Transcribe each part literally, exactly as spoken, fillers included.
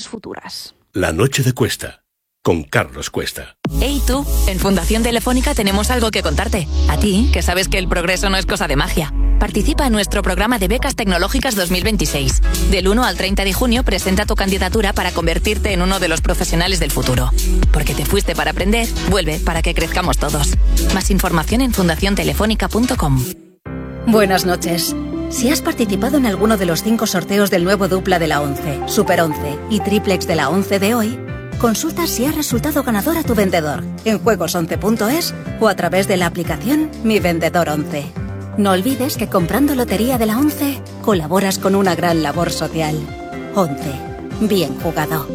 generaciones futuras. La noche de Cuesta, con Carlos Cuesta. Hey tú, en Fundación Telefónica tenemos algo que contarte. A ti, que sabes que el progreso no es cosa de magia. Participa en nuestro programa de becas tecnológicas dos mil veintiséis. Del uno al treinta de junio presenta tu candidatura para convertirte en uno de los profesionales del futuro. Porque te fuiste para aprender, vuelve para que crezcamos todos. Más información en fundación telefónica punto com. Buenas noches. Si has participado en alguno de los cinco sorteos del nuevo dupla de la once, Super once y Triplex de la once de hoy, consulta si ha resultado ganador a tu vendedor en juegos once punto es o a través de la aplicación Mi Vendedor once. No olvides que comprando Lotería de la once colaboras con una gran labor social. once. Bien jugado.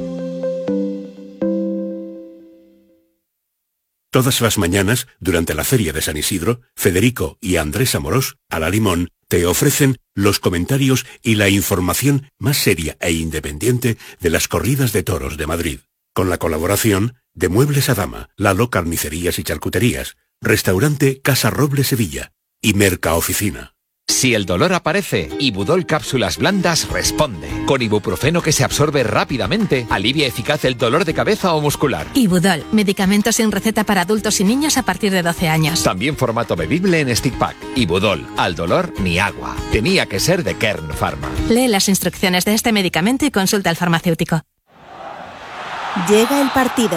Todas las mañanas, durante la Feria de San Isidro, Federico y Andrés Amorós, a la Limón, te ofrecen los comentarios y la información más seria e independiente de las corridas de toros de Madrid. Con la colaboración de Muebles a Dama, Lalo Carnicerías y Charcuterías, Restaurante Casa Roble Sevilla y Mercaoficina. Si el dolor aparece, Ibudol Cápsulas Blandas responde. Con ibuprofeno que se absorbe rápidamente, alivia eficaz el dolor de cabeza o muscular. Ibudol, medicamento sin receta para adultos y niños a partir de doce años. También formato bebible en stick pack. Ibudol, al dolor ni agua. Tenía que ser de Kern Pharma. Lee las instrucciones de este medicamento y consulta al farmacéutico. Llega el partido.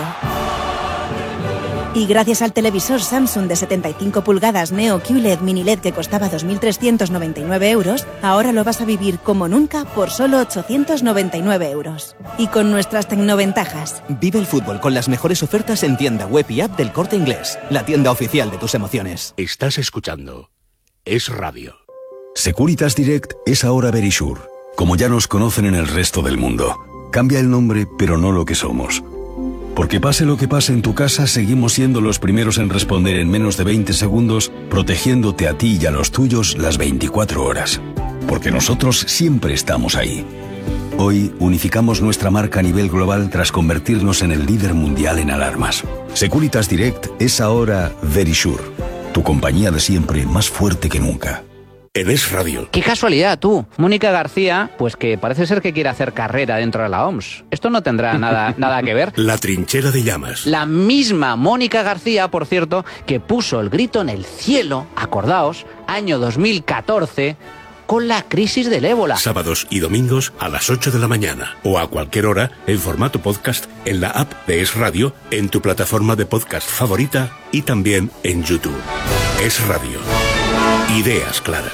Y gracias al televisor Samsung de setenta y cinco pulgadas Neo Q L E D Mini L E D que costaba dos mil trescientos noventa y nueve euros, ahora lo vas a vivir como nunca por solo ochocientos noventa y nueve euros. Y con nuestras tecnoventajas. Vive el fútbol con las mejores ofertas en tienda web y app del Corte Inglés, la tienda oficial de tus emociones. Estás escuchando Es Radio. Securitas Direct es ahora Verisure, como ya nos conocen en el resto del mundo. Cambia el nombre, pero no lo que somos. Porque pase lo que pase en tu casa, seguimos siendo los primeros en responder en menos de veinte segundos, protegiéndote a ti y a los tuyos las veinticuatro horas. Porque nosotros siempre estamos ahí. Hoy unificamos nuestra marca a nivel global tras convertirnos en el líder mundial en alarmas. Securitas Direct es ahora Verisure, tu compañía de siempre más fuerte que nunca. En Es Radio. Qué casualidad, tú. Mónica García, pues que parece ser que quiere hacer carrera dentro de la O M S. Esto no tendrá nada, nada que ver. La trinchera de llamas. La misma Mónica García, por cierto, que puso el grito en el cielo, acordaos, año dos mil catorce, con la crisis del ébola. Sábados y domingos a las ocho de la mañana o a cualquier hora en formato podcast en la app de Es Radio, en tu plataforma de podcast favorita y también en YouTube. Es Radio. Ideas claras.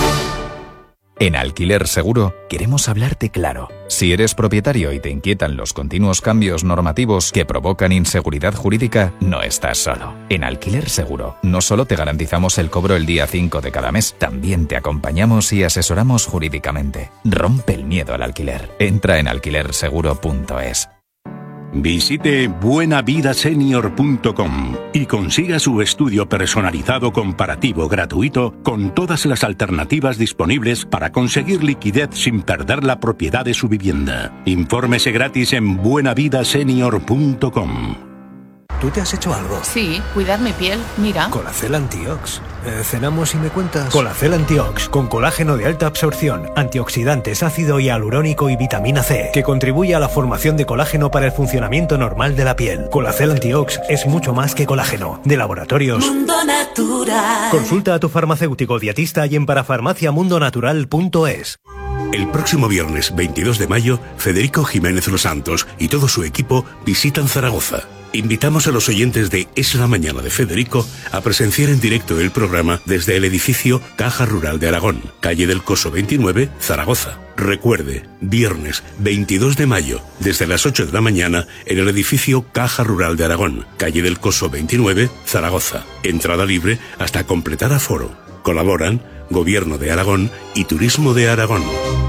En Alquiler Seguro queremos hablarte claro. Si eres propietario y te inquietan los continuos cambios normativos que provocan inseguridad jurídica, no estás solo. En Alquiler Seguro no solo te garantizamos el cobro el día cinco de cada mes, también te acompañamos y asesoramos jurídicamente. Rompe el miedo al alquiler. Entra en alquiler seguro punto es. Visite buena vida senior punto com y consiga su estudio personalizado comparativo gratuito con todas las alternativas disponibles para conseguir liquidez sin perder la propiedad de su vivienda. Infórmese gratis en buena vida senior punto com. ¿Tú te has hecho algo? Sí, cuidad mi piel, mira. Colacel Antiox. Eh, ¿Cenamos y me cuentas? Colacel Antiox, con colágeno de alta absorción, antioxidantes, ácido hialurónico y vitamina C, que contribuye a la formación de colágeno para el funcionamiento normal de la piel. Colacel Antiox es mucho más que colágeno. De Laboratorios Mundo Natural. Consulta a tu farmacéutico dietista y en parafarmacia mundo natural punto es. El próximo viernes veintidós de mayo, Federico Jiménez Los Santos y todo su equipo visitan Zaragoza. Invitamos a los oyentes de Es la Mañana de Federico a presenciar en directo el programa desde el edificio Caja Rural de Aragón, calle del Coso veintinueve, Zaragoza. Recuerde, viernes veintidós de mayo, desde las ocho de la mañana, en el edificio Caja Rural de Aragón, calle del Coso veintinueve, Zaragoza. Entrada libre hasta completar aforo. Colaboran Gobierno de Aragón y Turismo de Aragón.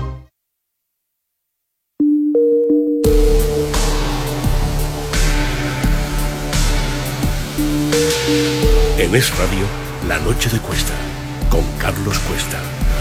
En Es Radio, La Noche de Cuesta, con Carlos Cuesta.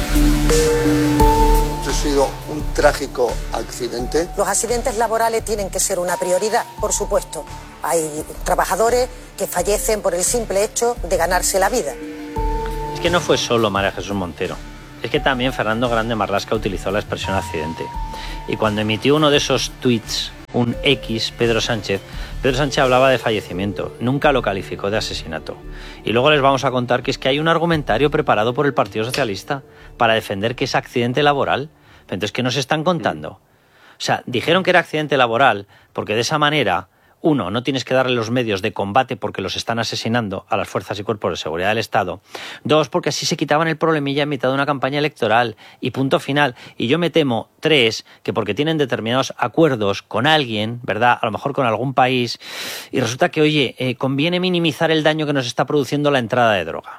Ha sido un trágico accidente. Los accidentes laborales tienen que ser una prioridad, por supuesto. Hay trabajadores que fallecen por el simple hecho de ganarse la vida. Es que no fue solo María Jesús Montero. Es que también Fernando Grande Marlasca utilizó la expresión accidente. Y cuando emitió uno de esos tweets un X, Pedro Sánchez, Pedro Sánchez hablaba de fallecimiento, nunca lo calificó de asesinato. Y luego les vamos a contar que es que hay un argumentario preparado por el Partido Socialista para defender que es accidente laboral. Entonces, ¿qué nos están contando? O sea, dijeron que era accidente laboral porque de esa manera, uno, no tienes que darle los medios de combate porque los están asesinando a las fuerzas y cuerpos de seguridad del Estado. Dos, porque así se quitaban el problemilla en mitad de una campaña electoral. Y punto final. Y yo me temo, tres, que porque tienen determinados acuerdos con alguien, ¿verdad? A lo mejor con algún país. Y resulta que, oye, eh, conviene minimizar el daño que nos está produciendo la entrada de droga.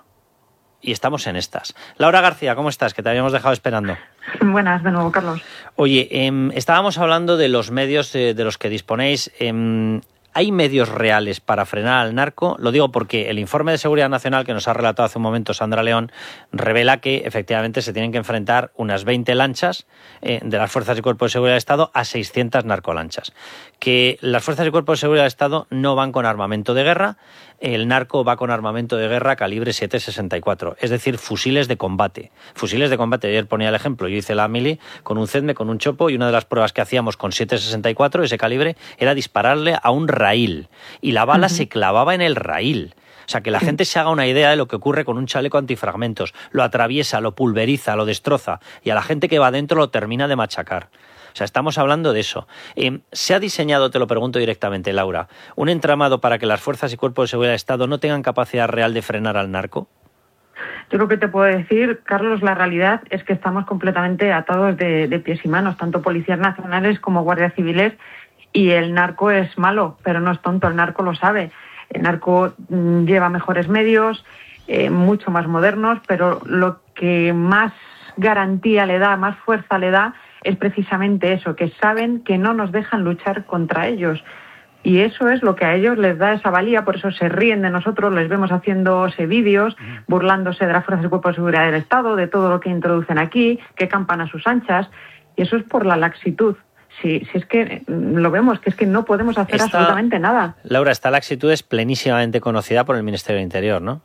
Y estamos en estas. Laura García, ¿cómo estás? Que te habíamos dejado esperando. Buenas, de nuevo, Carlos. Oye, eh, estábamos hablando de los medios eh, de los que disponéis. Eh, ¿Hay medios reales para frenar al narco? Lo digo porque el informe de Seguridad Nacional que nos ha relatado hace un momento Sandra León revela que efectivamente se tienen que enfrentar unas veinte lanchas eh, de las Fuerzas y Cuerpos de Seguridad del Estado a seiscientas narcolanchas. Que las Fuerzas y Cuerpos de Seguridad del Estado no van con armamento de guerra, el narco va con armamento de guerra calibre siete sesenta y cuatro, es decir, fusiles de combate. Fusiles de combate, ayer ponía el ejemplo, yo hice la mili con un CEDME, con un chopo, y una de las pruebas que hacíamos con siete sesenta y cuatro, ese calibre, era dispararle a un raíl, y la bala uh-huh. se clavaba en el raíl. O sea, que la gente se haga una idea de lo que ocurre con un chaleco antifragmentos. Lo atraviesa, lo pulveriza, lo destroza, y a la gente que va adentro lo termina de machacar. O sea, estamos hablando de eso. Eh, ¿Se ha diseñado, te lo pregunto directamente, Laura, un entramado para que las fuerzas y cuerpos de seguridad del Estado no tengan capacidad real de frenar al narco? Yo lo que te puedo decir, Carlos, la realidad es que estamos completamente atados de, de pies y manos, tanto policías nacionales como guardias civiles, y el narco es malo, pero no es tonto, el narco lo sabe. El narco mm, lleva mejores medios, eh, mucho más modernos, pero lo que más garantía le da, más fuerza le da, es precisamente eso, que saben que no nos dejan luchar contra ellos. Y eso es lo que a ellos les da esa valía, por eso se ríen de nosotros, les vemos haciéndose vídeos, burlándose de las fuerzas y cuerpos de seguridad del Estado, de todo lo que introducen aquí, que campan a sus anchas, y eso es por la laxitud. Si, si es que lo vemos, que es que no podemos hacer esta, absolutamente nada. Laura, esta laxitud es plenísimamente conocida por el Ministerio del Interior, ¿no?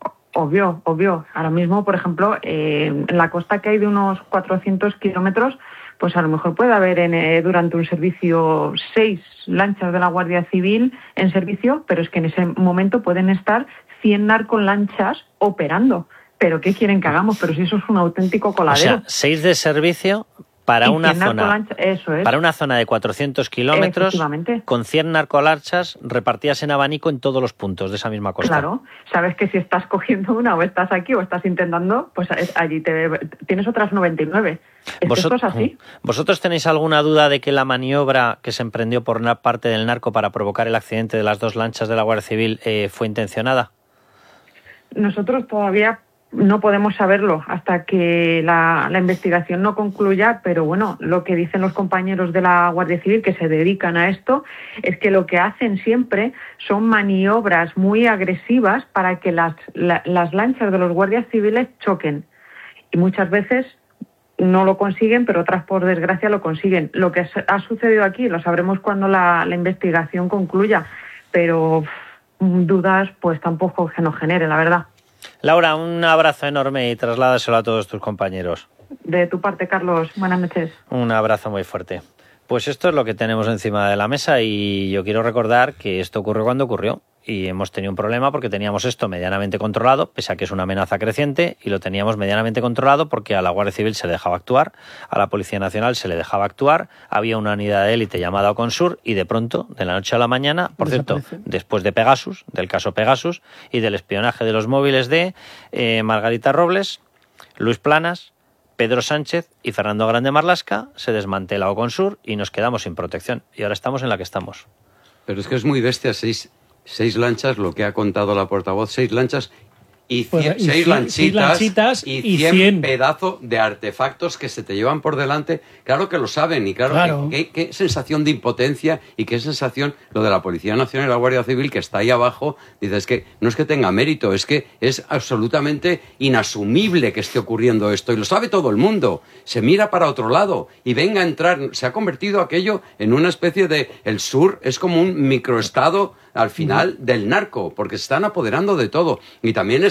Obvio, obvio. Ahora mismo, por ejemplo, eh, en la costa que hay de unos cuatrocientos kilómetros, pues a lo mejor puede haber en, eh, durante un servicio seis lanchas de la Guardia Civil en servicio, pero es que en ese momento pueden estar cien narcolanchas operando. ¿Pero qué quieren que hagamos? Pero si eso es un auténtico coladero. O sea, seis de servicio para una zona eso es. para una zona de cuatrocientos kilómetros con cien narcolanchas repartidas en abanico en todos los puntos de esa misma costa. Claro, sabes que si estás cogiendo una o estás aquí o estás intentando, pues allí te, tienes otras noventa y nueve. Es Vosot- que esto es así. ¿Vosotros tenéis alguna duda de que la maniobra que se emprendió por una parte del narco para provocar el accidente de las dos lanchas de la Guardia Civil eh, fue intencionada? Nosotros todavía no podemos saberlo hasta que la, la investigación no concluya, pero bueno, lo que dicen los compañeros de la Guardia Civil que se dedican a esto es que lo que hacen siempre son maniobras muy agresivas para que las, la, las lanchas de los guardias civiles choquen. Y muchas veces no lo consiguen, pero otras por desgracia lo consiguen. Lo que ha sucedido aquí lo sabremos cuando la, la investigación concluya, pero dudas pues tampoco que nos genere, la verdad. Laura, un abrazo enorme y trasládaselo a todos tus compañeros. De tu parte, Carlos, buenas noches. Un abrazo muy fuerte. Pues esto es lo que tenemos encima de la mesa y yo quiero recordar que esto ocurrió cuando ocurrió y hemos tenido un problema porque teníamos esto medianamente controlado, pese a que es una amenaza creciente, y lo teníamos medianamente controlado porque a la Guardia Civil se le dejaba actuar, a la Policía Nacional se le dejaba actuar, había una unidad de élite llamada Oconsur y de pronto, de la noche a la mañana, por cierto, después de Pegasus, del caso Pegasus y del espionaje de los móviles de eh, Margarita Robles, Luis Planas, Pedro Sánchez y Fernando Grande Marlaska, se desmantela Oconsur y nos quedamos sin protección. Y ahora estamos en la que estamos. Pero es que es muy bestia, seis, seis lanchas, lo que ha contado la portavoz, seis lanchas y, cien, pues, y seis, cien, lanchitas, seis lanchitas y, y cien, cien pedazos de artefactos que se te llevan por delante. Claro que lo saben y claro, claro. Qué, qué sensación de impotencia y qué sensación lo de la Policía Nacional y la Guardia Civil que está ahí abajo. Dices que no es que tenga mérito, es que es absolutamente inasumible que esté ocurriendo esto y lo sabe todo el mundo. Se mira para otro lado y venga a entrar. Se ha convertido aquello en una especie de... El sur es como un microestado al final del narco, porque se están apoderando de todo. Y también es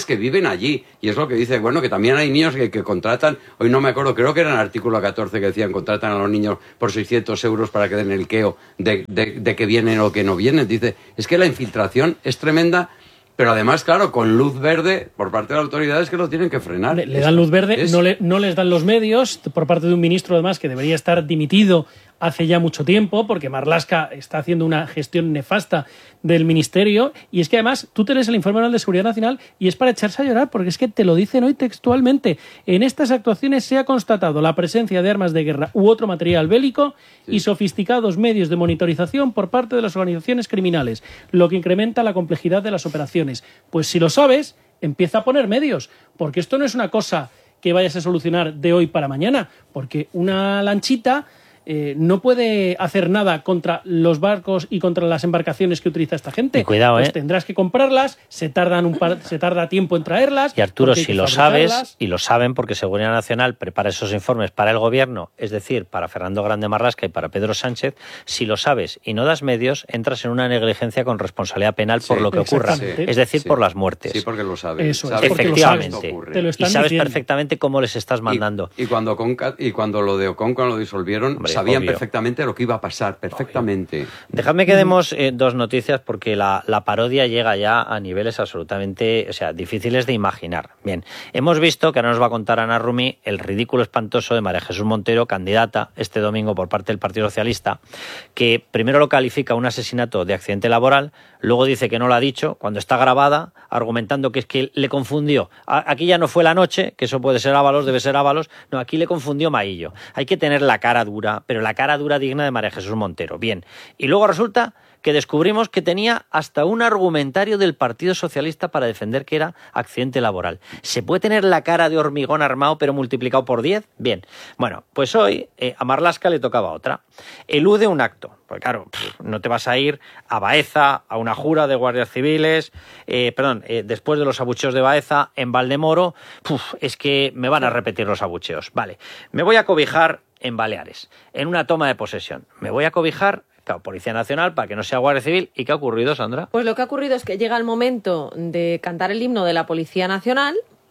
que viven allí. Y es lo que dice, bueno, que también hay niños que, que contratan, hoy no me acuerdo, creo que era en el artículo catorce que decían, contratan a los niños por seiscientos euros para que den el queo de, de, de que vienen o que no vienen. Dice, es que la infiltración es tremenda. Pero además, claro, con luz verde por parte de las autoridades que lo tienen que frenar. Le, le dan luz verde, es... no, le, no les dan los medios, por parte de un ministro además que debería estar dimitido hace ya mucho tiempo, porque Marlaska está haciendo una gestión nefasta del ministerio, y es que además tú te lees el informe anual de Seguridad Nacional y es para echarse a llorar, porque es que te lo dicen hoy textualmente. En estas actuaciones se ha constatado la presencia de armas de guerra u otro material bélico sí. y sofisticados medios de monitorización por parte de las organizaciones criminales, lo que incrementa la complejidad de las operaciones. Pues si lo sabes, empieza a poner medios, porque esto no es una cosa que vayas a solucionar de hoy para mañana, porque una lanchita Eh, no puede hacer nada contra los barcos y contra las embarcaciones que utiliza esta gente. Y cuidado, pues eh. tendrás que comprarlas, se tardan un par, se tarda tiempo en traerlas. Y Arturo, si lo sabes, y lo saben porque Seguridad Nacional prepara esos informes para el gobierno, es decir, para Fernando Grande Marlaska y para Pedro Sánchez, si lo sabes y no das medios, entras en una negligencia con responsabilidad penal sí, por lo que ocurra, sí, es decir, sí. por las muertes. Sí, porque lo sabes. Eso sabes. es, efectivamente. Lo sabes, te lo están y sabes diciendo. perfectamente cómo les estás mandando. Y, y cuando Conca, y cuando lo de Ocon, cuando lo disolvieron, Hombre, sabían obvio. perfectamente lo que iba a pasar, perfectamente. Obvio. Dejadme que demos eh, dos noticias porque la, la parodia llega ya a niveles absolutamente, o sea, difíciles de imaginar. Bien, hemos visto, que ahora nos va a contar Ana Rumi, el ridículo espantoso de María Jesús Montero, candidata este domingo por parte del Partido Socialista, que primero lo califica un asesinato de accidente laboral, luego dice que no lo ha dicho, cuando está grabada, argumentando que es que le confundió. A, aquí ya no fue la noche, que eso puede ser Ábalos, debe ser Ábalos, no, aquí le confundió Maillo. Hay que tener la cara dura, pero la cara dura digna de María Jesús Montero. Bien, y luego resulta que descubrimos que tenía hasta un argumentario del Partido Socialista para defender que era accidente laboral. ¿Se puede tener la cara de hormigón armado pero multiplicado por diez? Bien, bueno, pues hoy eh, a Marlaska le tocaba otra. Elude un acto. Pues claro, pff, no te vas a ir a Baeza, a una jura de guardias civiles, eh, perdón, eh, después de los abucheos de Baeza, en Valdemoro, puf, es que me van a repetir los abucheos. Vale, me voy a cobijar en Baleares, en una toma de posesión. Me voy a cobijar, claro, Policía Nacional, para que no sea Guardia Civil. ¿Y qué ha ocurrido, Sandra? Pues lo que ha ocurrido es que llega el momento de cantar el himno de la Policía Nacional.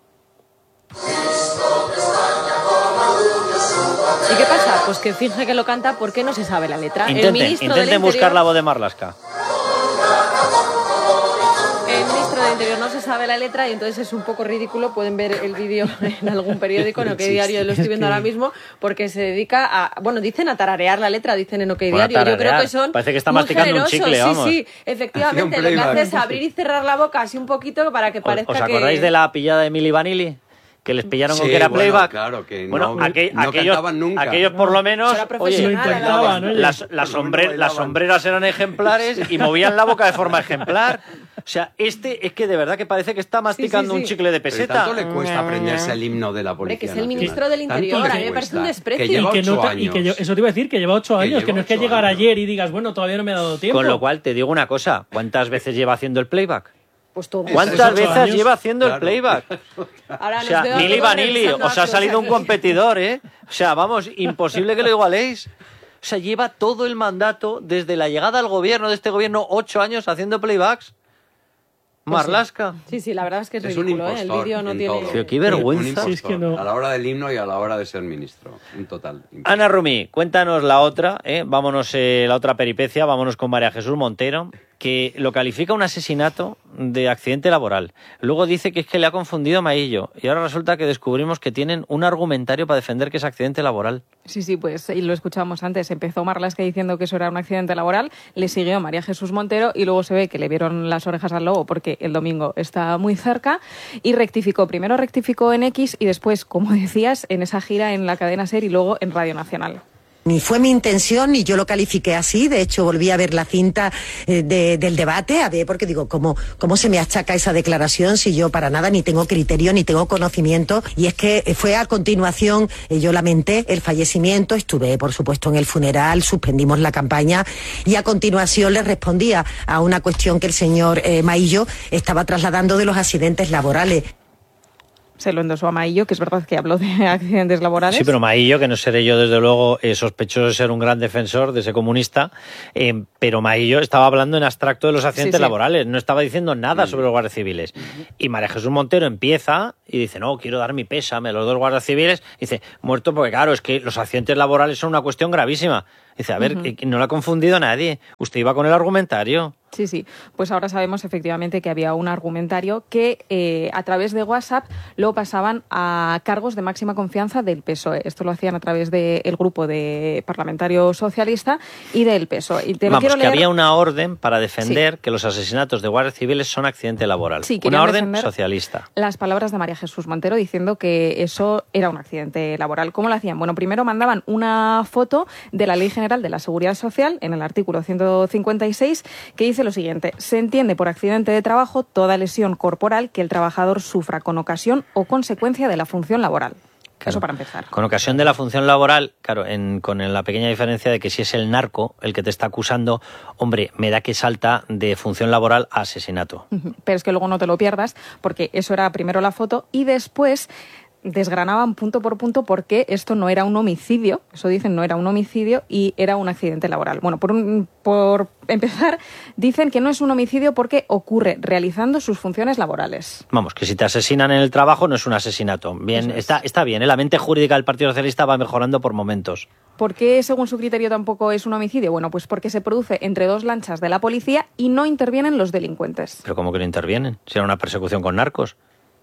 ¿Y qué pasa? Pues que finge que lo canta porque no se sabe la letra. Intenten, el ministro intenten del buscar Interior, la voz de Marlaska. El ministro del Interior no se sabe la letra y entonces es un poco ridículo. Pueden ver el vídeo en algún periódico, en OK Diario lo estoy viendo ahora mismo, porque se dedica a, bueno, dicen a tararear la letra, dicen en OK Diario. Yo creo que son Parece que está masticando un chicle, vamos. Sí, sí, efectivamente, lo que hace es abrir y cerrar la boca así un poquito para que parezca que... ¿Os acordáis que... de la pillada de Mili Vanilli? Que les pillaron sí, con que era bueno, playback. Claro, que bueno, no, aquel, no aquellos, cantaban nunca. Aquellos por lo menos, oye, intentaban, ¿no? las, las, sombre, las sombreras eran ejemplares y movían la boca de forma ejemplar. O sea, este es que de verdad que parece que está masticando sí, sí, sí. un chicle de peseta. Pero tanto le cuesta aprenderse el himno de la Policía. Hombre, que es el ministro del Interior, a mí me parece un desprecio. Que lleva y que ocho no, años. Y que yo, eso te iba a decir, que lleva ocho años, que, que no es que llegar años. ayer y digas, bueno, todavía no me ha dado tiempo. Con lo cual, te digo una cosa, ¿cuántas veces lleva haciendo el playback? Pues todo. ¿Cuántas veces años? lleva haciendo Claro. el playback? Ahora O sea, nos Mili Vanilli, os ha salido un competidor, ¿eh? O sea, vamos, imposible que lo igualéis. O sea, lleva todo el mandato, desde la llegada al gobierno, de este gobierno, ocho años haciendo playbacks. Marlaska. Sí, sí, la verdad es que es, Es ridículo, un ¿eh? El impostor vídeo no en tiene... todo. Pero qué vergüenza. Un Sí, es que no. A la hora del himno y a la hora de ser ministro. Un total. impostor. Ana Rumi, cuéntanos la otra, ¿eh? Vámonos, eh, la otra peripecia, vámonos con María Jesús Montero, que lo califica un asesinato de accidente laboral. Luego dice que es que le ha confundido Maillo. Y ahora resulta que descubrimos que tienen un argumentario para defender que es accidente laboral. Sí, sí, pues y lo escuchábamos antes. Empezó Marlaska diciendo que eso era un accidente laboral, le siguió María Jesús Montero y luego se ve que le vieron las orejas al lobo porque el domingo está muy cerca y rectificó. Primero rectificó en X y después, como decías, en esa gira en la cadena SER y luego en Radio Nacional. Ni fue mi intención, ni yo lo califiqué así. De hecho, volví a ver la cinta eh, de, del debate, a ver, porque digo, ¿cómo, ¿cómo se me achaca esa declaración si yo para nada ni tengo criterio, ni tengo conocimiento? Y es que fue a continuación, eh, yo lamenté el fallecimiento, estuve, por supuesto, en el funeral, suspendimos la campaña, y a continuación le respondía a una cuestión que el señor eh, Maillo estaba trasladando de los accidentes laborales. se lo endosó a Maillo, que es verdad que habló de accidentes laborales. Sí, pero Maillo, que no seré yo desde luego eh, sospechoso de ser un gran defensor de ese comunista, eh, pero Maillo estaba hablando en abstracto de los accidentes sí, sí. laborales, no estaba diciendo nada sobre los guardias civiles. Y María Jesús Montero empieza y dice, no, quiero dar mi pésame a los dos guardias civiles. Dice, muerto porque claro, es que los accidentes laborales son una cuestión gravísima. Dice, a ver, uh-huh. no lo ha confundido nadie. Usted iba con el argumentario. Sí, sí. Pues ahora sabemos efectivamente que había un argumentario que eh, a través de WhatsApp lo pasaban a cargos de máxima confianza del P S O E. Esto lo hacían a través del grupo de parlamentario socialista y del P S O E. Y te Vamos, lo quiero que leer... había una orden para defender sí. que los asesinatos de guardias civiles son accidente laboral. Sí, una orden socialista. Las palabras de María Jesús Montero diciendo que eso era un accidente laboral. ¿Cómo lo hacían? Bueno, primero mandaban una foto de la Ley General de la Seguridad Social en el artículo ciento cincuenta y seis que dice lo siguiente: se entiende por accidente de trabajo toda lesión corporal que el trabajador sufra con ocasión o consecuencia de la función laboral. Claro. Eso para empezar. Con ocasión de la función laboral, claro, en, con la pequeña diferencia de que si es el narco el que te está acusando, hombre, me da que salta de función laboral a asesinato. Pero es que luego no te lo pierdas, porque eso era primero la foto y después desgranaban punto por punto por qué esto no era un homicidio, eso dicen, no era un homicidio y era un accidente laboral. Bueno, por, un, por empezar, dicen que no es un homicidio porque ocurre realizando sus funciones laborales. Vamos, que si te asesinan en el trabajo no es un asesinato. Bien, es. está, está bien, ¿eh? La mente jurídica del Partido Socialista va mejorando por momentos. ¿Por qué, según su criterio, tampoco es un homicidio? Bueno, pues porque se produce entre dos lanchas de la policía y no intervienen los delincuentes. ¿Pero cómo que no intervienen? Si era una persecución con narcos.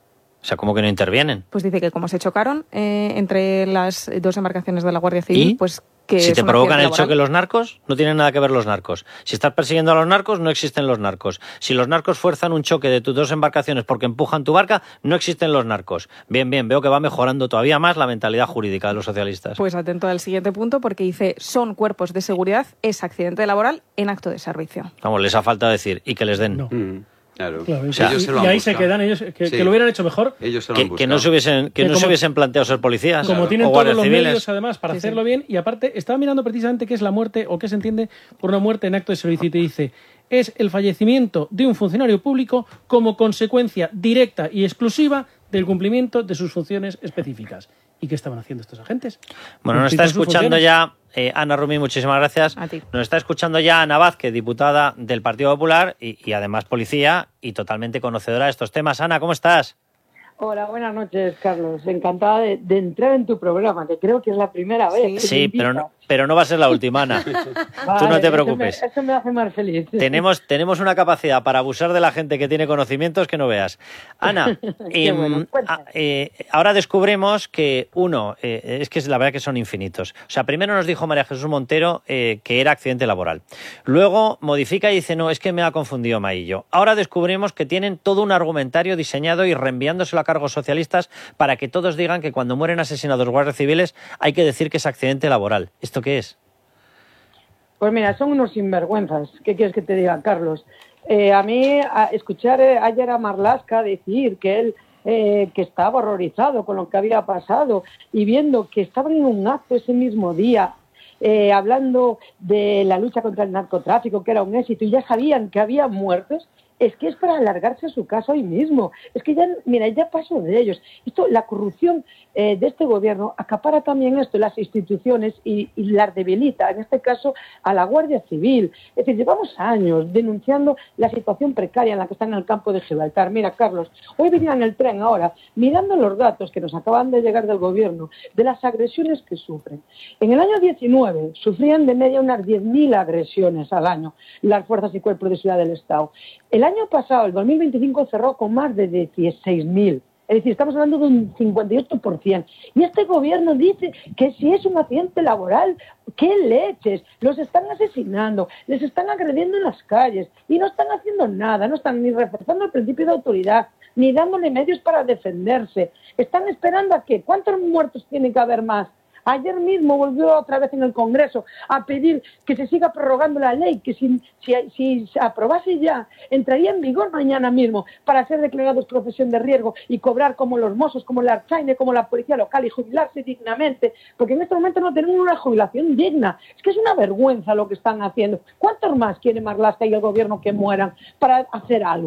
O sea, ¿cómo que no intervienen? Pues dice que como se chocaron eh, entre las dos embarcaciones de la Guardia Civil, ¿Y? pues que si es te un provocan el laboral. choque los narcos, no tienen nada que ver los narcos. Si estás persiguiendo a los narcos, no existen los narcos. Si los narcos fuerzan un choque de tus dos embarcaciones porque empujan tu barca, no existen los narcos. Bien, bien, veo que va mejorando todavía más la mentalidad jurídica de los socialistas. Pues atento al siguiente punto, porque dice, son cuerpos de seguridad, es accidente laboral en acto de servicio. Vamos, les ha faltado decir, y que les den. No. Mm. Claro. Claro, o sea, y, y ahí se quedan ellos, que, sí. que lo hubieran hecho mejor. Ellos se lo que, han que no se hubiesen, que, que no como, se hubiesen planteado ser policías. Como claro. tienen o todos los civiles. medios, además, para sí, hacerlo sí. bien. Y aparte, estaba mirando precisamente qué es la muerte o qué se entiende por una muerte en acto de servicio. Y te dice, es el fallecimiento de un funcionario público como consecuencia directa y exclusiva del cumplimiento de sus funciones específicas. ¿Y qué estaban haciendo estos agentes? Bueno, nos está escuchando ya eh, Ana Rumi, muchísimas gracias. A ti. Nos está escuchando ya Ana Vázquez, diputada del Partido Popular y, y además policía y totalmente conocedora de estos temas. Ana, ¿cómo estás? Hola, buenas noches, Carlos. Encantada de, de entrar en tu programa, que creo que es la primera vez. Sí, sí pero, no, pero no va a ser la última, Ana. Vale, tú no te preocupes. Eso me, eso me hace más feliz. Tenemos, tenemos una capacidad para abusar de la gente que tiene conocimientos que no veas. Ana, eh, bueno, a, eh, ahora descubrimos que, uno, eh, es que es la verdad que son infinitos. O sea, primero nos dijo María Jesús Montero eh, que era accidente laboral. Luego modifica y dice, no, es que me ha confundido Maillo. Ahora descubrimos que tienen todo un argumentario diseñado y reenviándoselo a cargos socialistas para que todos digan que cuando mueren asesinados guardias civiles hay que decir que es accidente laboral. ¿Esto qué es? Pues mira, son unos sinvergüenzas. ¿Qué quieres que te diga, Carlos? Eh, a mí, a escuchar eh, ayer a Marlaska decir que él eh, que estaba horrorizado con lo que había pasado y viendo que estaban en un acto ese mismo día eh, hablando de la lucha contra el narcotráfico, que era un éxito, y ya sabían que había muertos, es que es para alargarse a su casa hoy mismo. Es que ya, mira, ya pasó de ellos. Esto, la corrupción eh, de este gobierno acapara también esto, las instituciones, y, y las debilita, en este caso, a la Guardia Civil. Es decir, llevamos años denunciando la situación precaria en la que está en el campo de Gibraltar. Mira, Carlos, hoy venía en el tren ahora, mirando los datos que nos acaban de llegar del gobierno, de las agresiones que sufren. En el año diecinueve sufrían de media unas diez mil agresiones al año las fuerzas y cuerpos de seguridad del Estado. El año pasado, el dos mil veinticinco, cerró con más de dieciséis mil. Es decir, estamos hablando de un cincuenta y ocho por ciento. Y este gobierno dice que si es un accidente laboral, ¿qué leches? Los están asesinando, les están agrediendo en las calles y no están haciendo nada, no están ni reforzando el principio de autoridad, ni dándole medios para defenderse. Están esperando a qué. ¿Cuántos muertos tiene que haber más? Ayer mismo volvió otra vez en el Congreso a pedir que se siga prorrogando la ley, que si, si, si se aprobase ya, entraría en vigor mañana mismo para ser declarados profesión de riesgo y cobrar como los mozos, como la Archaine, como la policía local y jubilarse dignamente, porque en este momento no tenemos una jubilación digna. Es que es una vergüenza lo que están haciendo. ¿Cuántos más quiere Marlaska y el gobierno que mueran para hacer algo?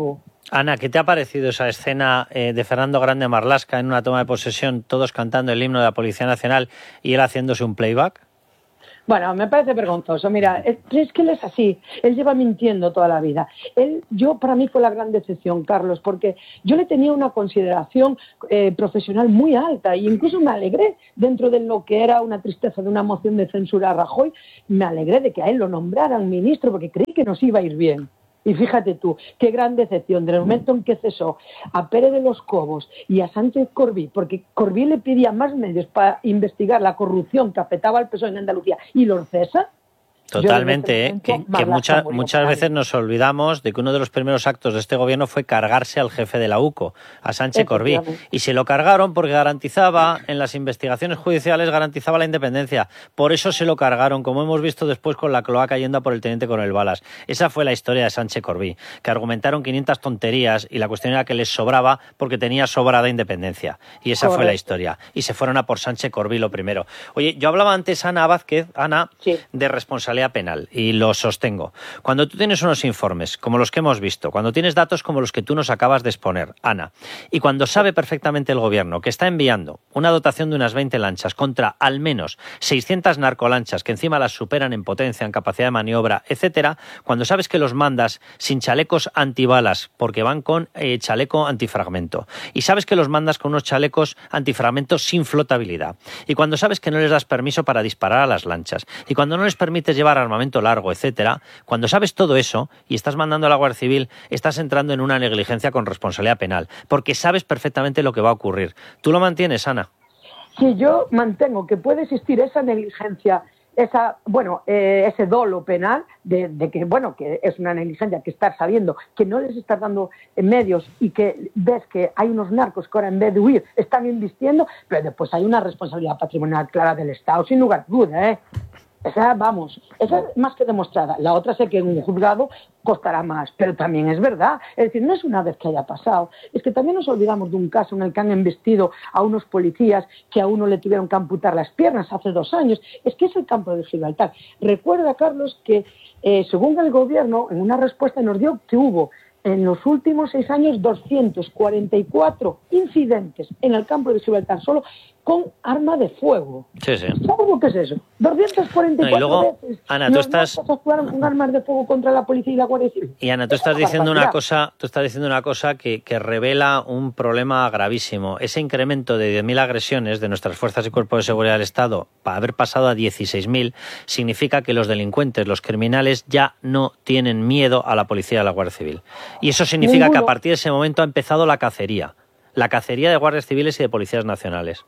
Ana, ¿qué te ha parecido esa escena eh, de Fernando Grande Marlaska en una toma de posesión, todos cantando el himno de la Policía Nacional y él haciéndose un playback? Bueno, me parece vergonzoso. Mira, es, es que él es así. Él lleva mintiendo toda la vida. Él, yo, para mí fue la gran decepción, Carlos, porque yo le tenía una consideración eh, profesional muy alta e incluso me alegré dentro de lo que era una tristeza de una moción de censura a Rajoy. Me alegré de que a él lo nombraran ministro porque creí que nos iba a ir bien. Y fíjate tú, qué gran decepción, del momento en que cesó a Pérez de los Cobos y a Sánchez Corbí, porque Corbí le pedía más medios para investigar la corrupción que afectaba al P S O E en Andalucía, y los cesa. Totalmente, ¿eh? que, que mucha, muchas veces nos olvidamos de que uno de los primeros actos de este gobierno fue cargarse al jefe de la U C O, a Sánchez Corbí, y se lo cargaron porque garantizaba, en las investigaciones judiciales garantizaba la independencia, por eso se lo cargaron, como hemos visto después con la cloaca yendo a por el teniente coronel Balas. Esa fue la historia de Sánchez Corbí, que argumentaron quinientas tonterías y la cuestión era que les sobraba porque tenía sobrada independencia, y esa Correcto. Fue la historia, y se fueron a por Sánchez Corbí lo primero. Oye, yo hablaba antes, Ana Vázquez, Ana, sí. de responsabilidad penal, y lo sostengo. Cuando tú tienes unos informes como los que hemos visto, cuando tienes datos como los que tú nos acabas de exponer, Ana, y cuando sabe perfectamente el gobierno que está enviando una dotación de unas veinte lanchas contra al menos seiscientas narcolanchas que encima las superan en potencia, en capacidad de maniobra, etcétera, cuando sabes que los mandas sin chalecos antibalas porque van con eh, chaleco antifragmento, y sabes que los mandas con unos chalecos antifragmento sin flotabilidad, y cuando sabes que no les das permiso para disparar a las lanchas, y cuando no les permites llevar armamento largo, etcétera, cuando sabes todo eso y estás mandando a la Guardia Civil, estás entrando en una negligencia con responsabilidad penal, porque sabes perfectamente lo que va a ocurrir. ¿Tú lo mantienes, Ana? Sí, yo mantengo que puede existir esa negligencia, esa, bueno, eh, ese dolo penal de, de que, bueno, que es una negligencia, que estás sabiendo que no les estás dando medios y que ves que hay unos narcos que ahora en vez de huir están invirtiendo, pero después hay una responsabilidad patrimonial clara del Estado, sin lugar a duda, ¿eh? Esa, vamos, esa es más que demostrada. La otra sé que en un juzgado costará más, pero también es verdad. Es decir, no es una vez que haya pasado. Es que también nos olvidamos de un caso en el que han embestido a unos policías que a uno le tuvieron que amputar las piernas hace dos años. Es que es el campo de Gibraltar. Recuerda, Carlos, que eh, según el gobierno, en una respuesta nos dio que hubo en los últimos seis años doscientos cuarenta y cuatro incidentes en el campo de Gibraltar solo con arma de fuego. Sí, sí. ¿Sabes lo que es eso? doscientas cuarenta y cuatro no, y luego, veces Ana, tú estás actuaron con armas de fuego contra la policía y la Guardia Civil. Y Ana, tú estás diciendo una cosa, tú estás diciendo una cosa que, que revela un problema gravísimo. Ese incremento de diez mil agresiones de nuestras fuerzas y cuerpos de seguridad del Estado para haber pasado a dieciséis mil significa que los delincuentes, los criminales ya no tienen miedo a la policía y a la Guardia Civil. Y eso significa Ninguno. que a partir de ese momento ha empezado la cacería, la cacería de guardias civiles y de policías nacionales.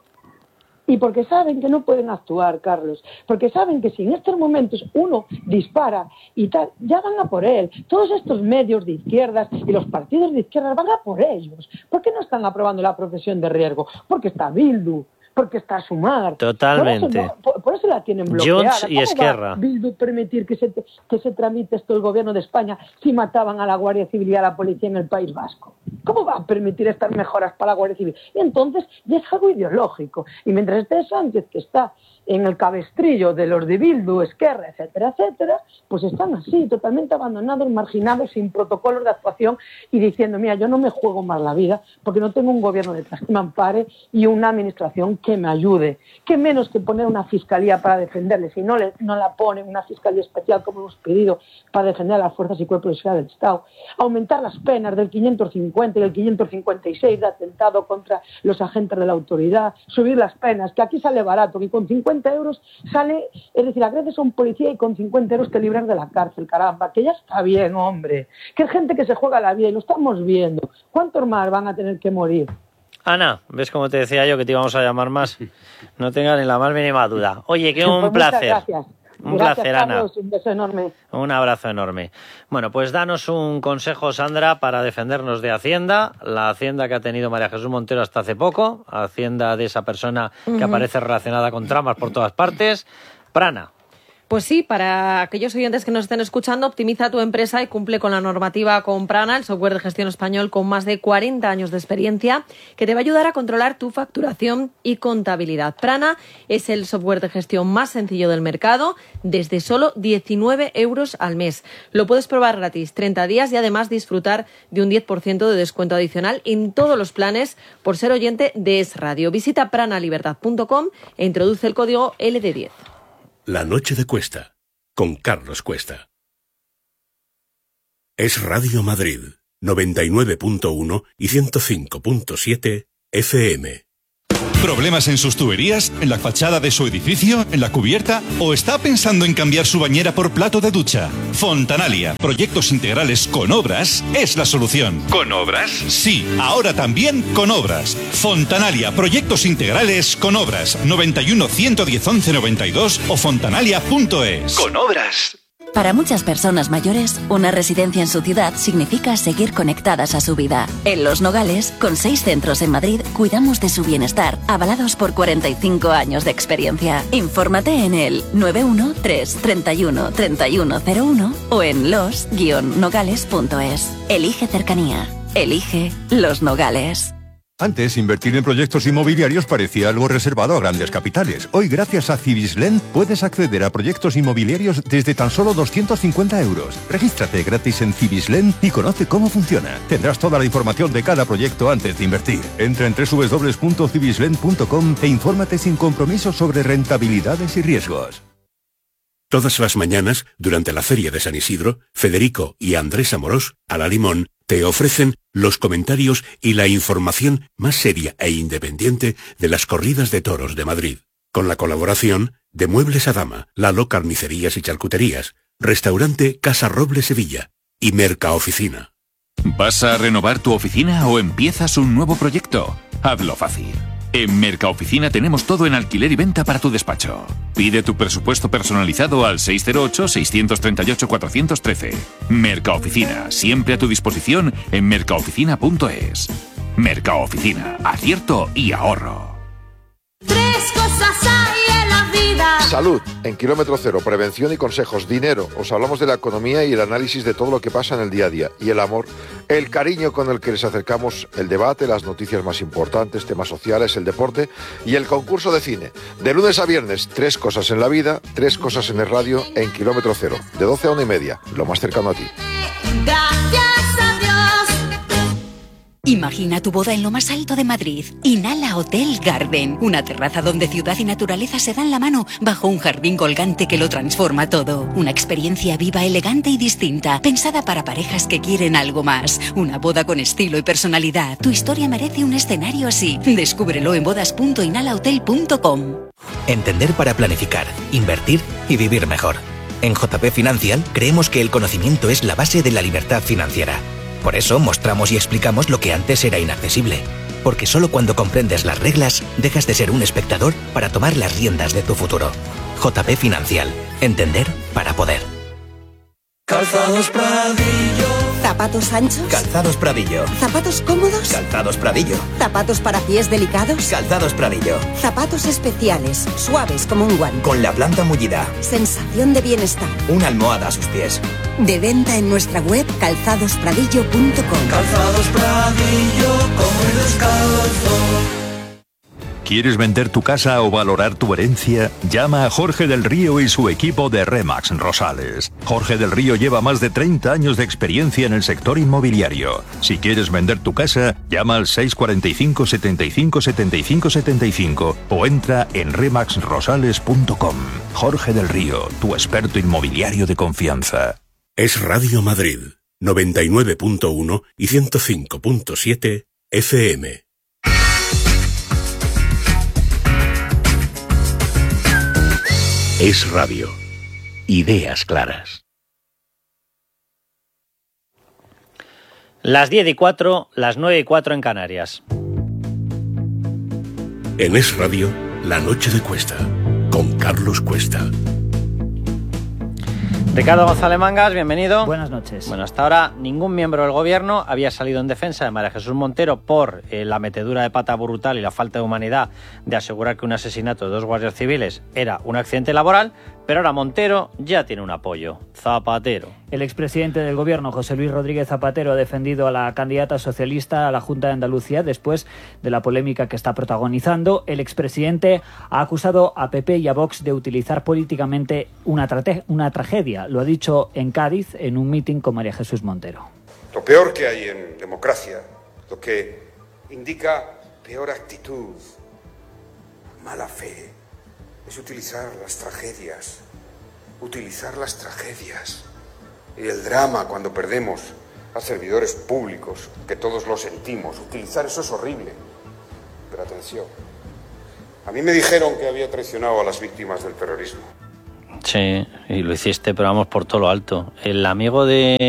Y porque saben que no pueden actuar, Carlos, porque saben que si en estos momentos uno dispara y tal, ya van a por él. Todos estos medios de izquierdas y los partidos de izquierdas van a por ellos. ¿Por qué no están aprobando la profesión de riesgo? Porque está Bildu, porque está Sumar. Totalmente. Por eso, no, por, por eso la tienen bloqueada. Junts y Esquerra. ¿Cómo va Bildu permitir que se, que se tramite esto el gobierno de España si mataban a la Guardia Civil y a la policía en el País Vasco? ¿Cómo va a permitir estas mejoras para la Guardia Civil? Y entonces ya es algo ideológico. Y mientras esté Sánchez, que está en el cabestrillo de los de Bildu, Esquerra, etcétera, etcétera, pues están así, totalmente abandonados, marginados, sin protocolos de actuación y diciendo, mira, yo no me juego más la vida porque no tengo un gobierno detrás que me ampare y una administración que me ayude. ¿Qué menos que poner una fiscalía para defenderles? Si no, le, no la ponen una fiscalía especial como hemos pedido para defender a las fuerzas y cuerpos de seguridad del Estado. Aumentar las penas del quinientos cincuenta y el quinientos cincuenta y seis de atentado contra los agentes de la autoridad. Subir las penas, que aquí sale barato, que con cincuenta euros sale, es decir, agredes a un policía y con cincuenta euros te libras de la cárcel, caramba, que ya está bien, hombre, que es gente que se juega la vida y lo estamos viendo. ¿Cuántos más van a tener que morir? Ana, ¿ves cómo te decía yo que te íbamos a llamar más? No tengas ni la más mínima duda. Oye, que un pues placer. Gracias. Un Gracias, placer, Carlos, Ana. Un beso enorme. Un abrazo enorme. Bueno, pues danos un consejo, Sandra, para defendernos de Hacienda, la Hacienda que ha tenido María Jesús Montero hasta hace poco, Hacienda de esa persona que uh-huh. aparece relacionada con tramas por todas partes. Prana. Pues sí, para aquellos oyentes que nos estén escuchando, optimiza tu empresa y cumple con la normativa con Prana, el software de gestión español con más de cuarenta años de experiencia, que te va a ayudar a controlar tu facturación y contabilidad. Prana es el software de gestión más sencillo del mercado, desde solo diecinueve euros al mes. Lo puedes probar gratis treinta días y además disfrutar de un diez por ciento de descuento adicional en todos los planes por ser oyente de Es Radio. Visita prana libertad punto com e introduce el código L D diez. La noche de Cuesta, con Carlos Cuesta. Es Radio Madrid, noventa y nueve punto uno y ciento cinco punto siete F M. ¿Problemas en sus tuberías? ¿En la fachada de su edificio? ¿En la cubierta? ¿O está pensando en cambiar su bañera por plato de ducha? Fontanalia, proyectos integrales con obras, es la solución. ¿Con obras? Sí, ahora también con obras. Fontanalia, proyectos integrales con obras. noventa y uno, ciento diez, once, noventa y dos o fontanalia punto es. Con obras. Para muchas personas mayores, una residencia en su ciudad significa seguir conectadas a su vida. En Los Nogales, con seis centros en Madrid, cuidamos de su bienestar, avalados por cuarenta y cinco años de experiencia. Infórmate en el nueve uno tres, treinta y uno, treinta y uno cero uno o en los guion nogales punto es. Elige cercanía. Elige Los Nogales. Antes, invertir en proyectos inmobiliarios parecía algo reservado a grandes capitales. Hoy, gracias a Cibislen, puedes acceder a proyectos inmobiliarios desde tan solo doscientos cincuenta euros. Regístrate gratis en Cibislen y conoce cómo funciona. Tendrás toda la información de cada proyecto antes de invertir. Entra en doble u doble u doble u punto cibislen punto com e infórmate sin compromiso sobre rentabilidades y riesgos. Todas las mañanas, durante la Feria de San Isidro, Federico y Andrés Amorós, a la Limón, te ofrecen los comentarios y la información más seria e independiente de las corridas de toros de Madrid. Con la colaboración de Muebles Adama, Lalo Carnicerías y Charcuterías, Restaurante Casa Roble Sevilla y Mercaoficina. ¿Vas a renovar tu oficina o empiezas un nuevo proyecto? Hazlo fácil. En Mercaoficina tenemos todo en alquiler y venta para tu despacho. Pide tu presupuesto personalizado al seis cero ocho, seis tres ocho, cuatro uno tres. Mercaoficina, siempre a tu disposición en mercaoficina punto es. Mercaoficina, acierto y ahorro. Tres cosas hay en la vida. Salud, en Kilómetro Cero, prevención y consejos. Dinero, os hablamos de la economía y el análisis de todo lo que pasa en el día a día. Y el amor, el cariño con el que les acercamos el debate, las noticias más importantes, temas sociales, el deporte y el concurso de cine. De lunes a viernes, tres cosas en la vida, tres cosas en el radio, en Kilómetro Cero. De doce a una y media, lo más cercano a ti. Gracias a Dios. Imagina tu boda en lo más alto de Madrid. Inhala Hotel Garden, una terraza donde ciudad y naturaleza se dan la mano bajo un jardín colgante que lo transforma todo. Una experiencia viva, elegante y distinta, pensada para parejas que quieren algo más. Una boda con estilo y personalidad. Tu historia merece un escenario así. Descúbrelo en bodas punto inhala hotel punto com. Entender para planificar, invertir y vivir mejor. En J P Financial creemos que el conocimiento es la base de la libertad financiera. Por eso mostramos y explicamos lo que antes era inaccesible. Porque solo cuando comprendes las reglas, dejas de ser un espectador para tomar las riendas de tu futuro. J P Financial. Entender para poder. Calzados Pradillo. ¿Zapatos anchos? Calzados Pradillo. ¿Zapatos cómodos? Calzados Pradillo. ¿Zapatos para pies delicados? Calzados Pradillo. Zapatos especiales, suaves como un guante. Con la planta mullida. Sensación de bienestar. Una almohada a sus pies. De venta en nuestra web calzados pradillo punto com. Calzados Pradillo, como el descalzo. ¿Quieres vender tu casa o valorar tu herencia? Llama a Jorge del Río y su equipo de Remax Rosales. Jorge del Río lleva más de treinta años de experiencia en el sector inmobiliario. Si quieres vender tu casa, llama al seis cuatro cinco, setenta y cinco, setenta y cinco, setenta y cinco o entra en remax rosales punto com. Jorge del Río, tu experto inmobiliario de confianza. Es Radio Madrid, noventa y nueve punto uno y ciento cinco punto siete F M. Es Radio. Ideas claras. Las diez y cuatro, las nueve y cuatro en Canarias. En Es Radio, La Noche de Cuesta, con Carlos Cuesta. Ricardo González Mangas, bienvenido. Buenas noches. Bueno, hasta ahora ningún miembro del gobierno había salido en defensa de María Jesús Montero por eh, la metedura de pata brutal y la falta de humanidad de asegurar que un asesinato de dos guardias civiles era un accidente laboral, Pero ahora Montero ya tiene un apoyo, Zapatero. El expresidente del Gobierno, José Luis Rodríguez Zapatero, ha defendido a la candidata socialista a la Junta de Andalucía después de la polémica que está protagonizando. El expresidente ha acusado a P P y a Vox de utilizar políticamente una, trate- una tragedia. Lo ha dicho en Cádiz en un mitin con María Jesús Montero. Lo peor que hay en democracia, lo que indica peor actitud, mala fe, es utilizar las tragedias, utilizar las tragedias y el drama cuando perdemos a servidores públicos, que todos lo sentimos. Utilizar eso es horrible. Pero atención, a mí me dijeron que había traicionado a las víctimas del terrorismo. Sí, y lo hiciste, pero vamos por todo lo alto. El amigo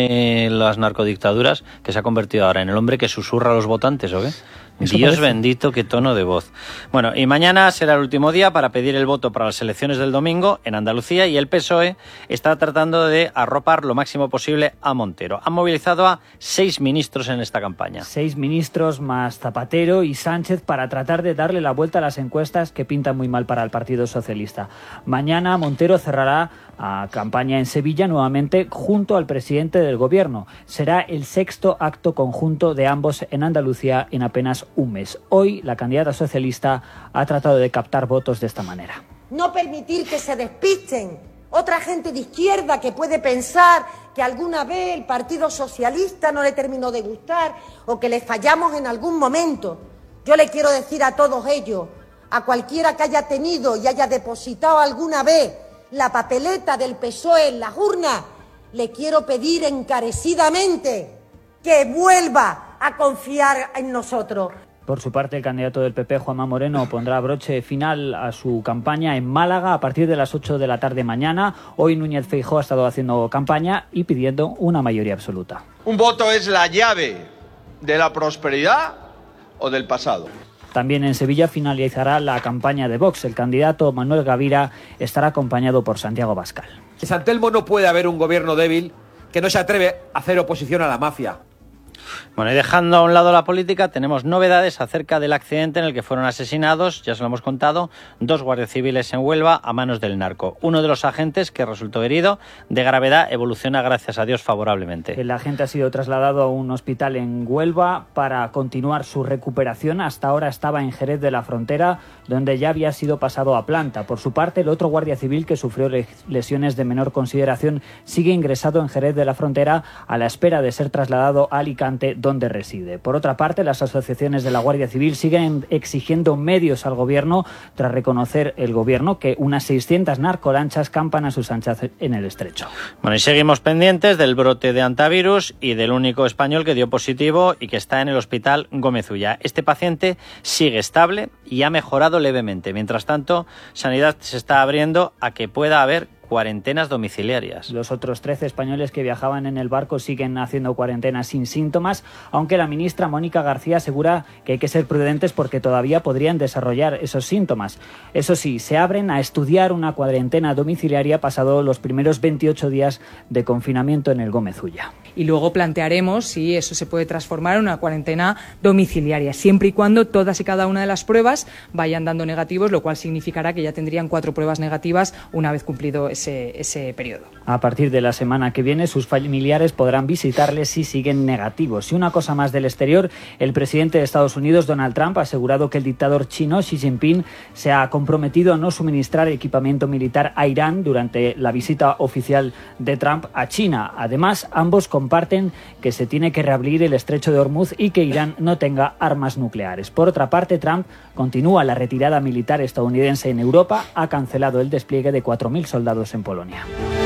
de las narcodictaduras que se ha convertido ahora en el hombre que susurra a los votantes, ¿o qué? Eso Dios parece. Bendito, qué tono de voz. Bueno, y mañana será el último día para pedir el voto para las elecciones del domingo en Andalucía y el P S O E está tratando de arropar lo máximo posible a Montero. Han movilizado a seis ministros en esta campaña. Seis ministros más Zapatero y Sánchez para tratar de darle la vuelta a las encuestas que pintan muy mal para el Partido Socialista. Mañana Montero cerrará a campaña en Sevilla nuevamente junto al presidente del Gobierno. Será el sexto acto conjunto de ambos en Andalucía en apenas un mes. Hoy la candidata socialista ha tratado de captar votos de esta manera. No permitir que se despisten otra gente de izquierda que puede pensar que alguna vez el Partido Socialista no le terminó de gustar o que le fallamos en algún momento. Yo le quiero decir a todos ellos, a cualquiera que haya tenido y haya depositado alguna vez la papeleta del P S O E en las urnas, le quiero pedir encarecidamente que vuelva a confiar en nosotros. Por su parte, el candidato del P P, Juanma Moreno, pondrá broche final a su campaña en Málaga a partir de las ocho de la tarde mañana. Hoy Núñez Feijóo ha estado haciendo campaña y pidiendo una mayoría absoluta. Un voto es la llave de la prosperidad o del pasado. También en Sevilla finalizará la campaña de Vox. El candidato Manuel Gavira estará acompañado por Santiago Bascal. En San Telmo no puede haber un gobierno débil que no se atreve a hacer oposición a la mafia. Bueno, y dejando a un lado la política, tenemos novedades acerca del accidente en el que fueron asesinados, ya se lo hemos contado, dos guardias civiles en Huelva a manos del narco. Uno de los agentes, que resultó herido de gravedad, evoluciona, gracias a Dios, favorablemente. El agente ha sido trasladado a un hospital en Huelva para continuar su recuperación. Hasta ahora estaba en Jerez de la Frontera, donde ya había sido pasado a planta. Por su parte, el otro guardia civil, que sufrió lesiones de menor consideración, sigue ingresado en Jerez de la Frontera a la espera de ser trasladado a Alicante, donde reside. Por otra parte, las asociaciones de la Guardia Civil siguen exigiendo medios al gobierno tras reconocer el gobierno que unas seiscientas narcolanchas campan a sus anchas en el estrecho. Bueno, y seguimos pendientes del brote de antivirus y del único español que dio positivo y que está en el hospital Gómez Ulla. Este paciente sigue estable y ha mejorado levemente. Mientras tanto, Sanidad se está abriendo a que pueda haber cuarentenas domiciliarias. Los otros trece españoles que viajaban en el barco siguen haciendo cuarentena sin síntomas, aunque la ministra Mónica García asegura que hay que ser prudentes porque todavía podrían desarrollar esos síntomas. Eso sí, se abren a estudiar una cuarentena domiciliaria pasado los primeros veintiocho días de confinamiento en el Gómez Ulla. Y luego plantearemos si eso se puede transformar en una cuarentena domiciliaria, siempre y cuando todas y cada una de las pruebas vayan dando negativos, lo cual significará que ya tendrían cuatro pruebas negativas una vez cumplido ese, ese periodo. A partir de la semana que viene, sus familiares podrán visitarles si siguen negativos. Y una cosa más del exterior, el presidente de Estados Unidos, Donald Trump, ha asegurado que el dictador chino Xi Jinping se ha comprometido a no suministrar equipamiento militar a Irán durante la visita oficial de Trump a China. Además, ambos comparten que se tiene que reabrir el estrecho de Hormuz y que Irán no tenga armas nucleares. Por otra parte, Trump continúa la retirada militar estadounidense en Europa, ha cancelado el despliegue de cuatro mil soldados en Polonia.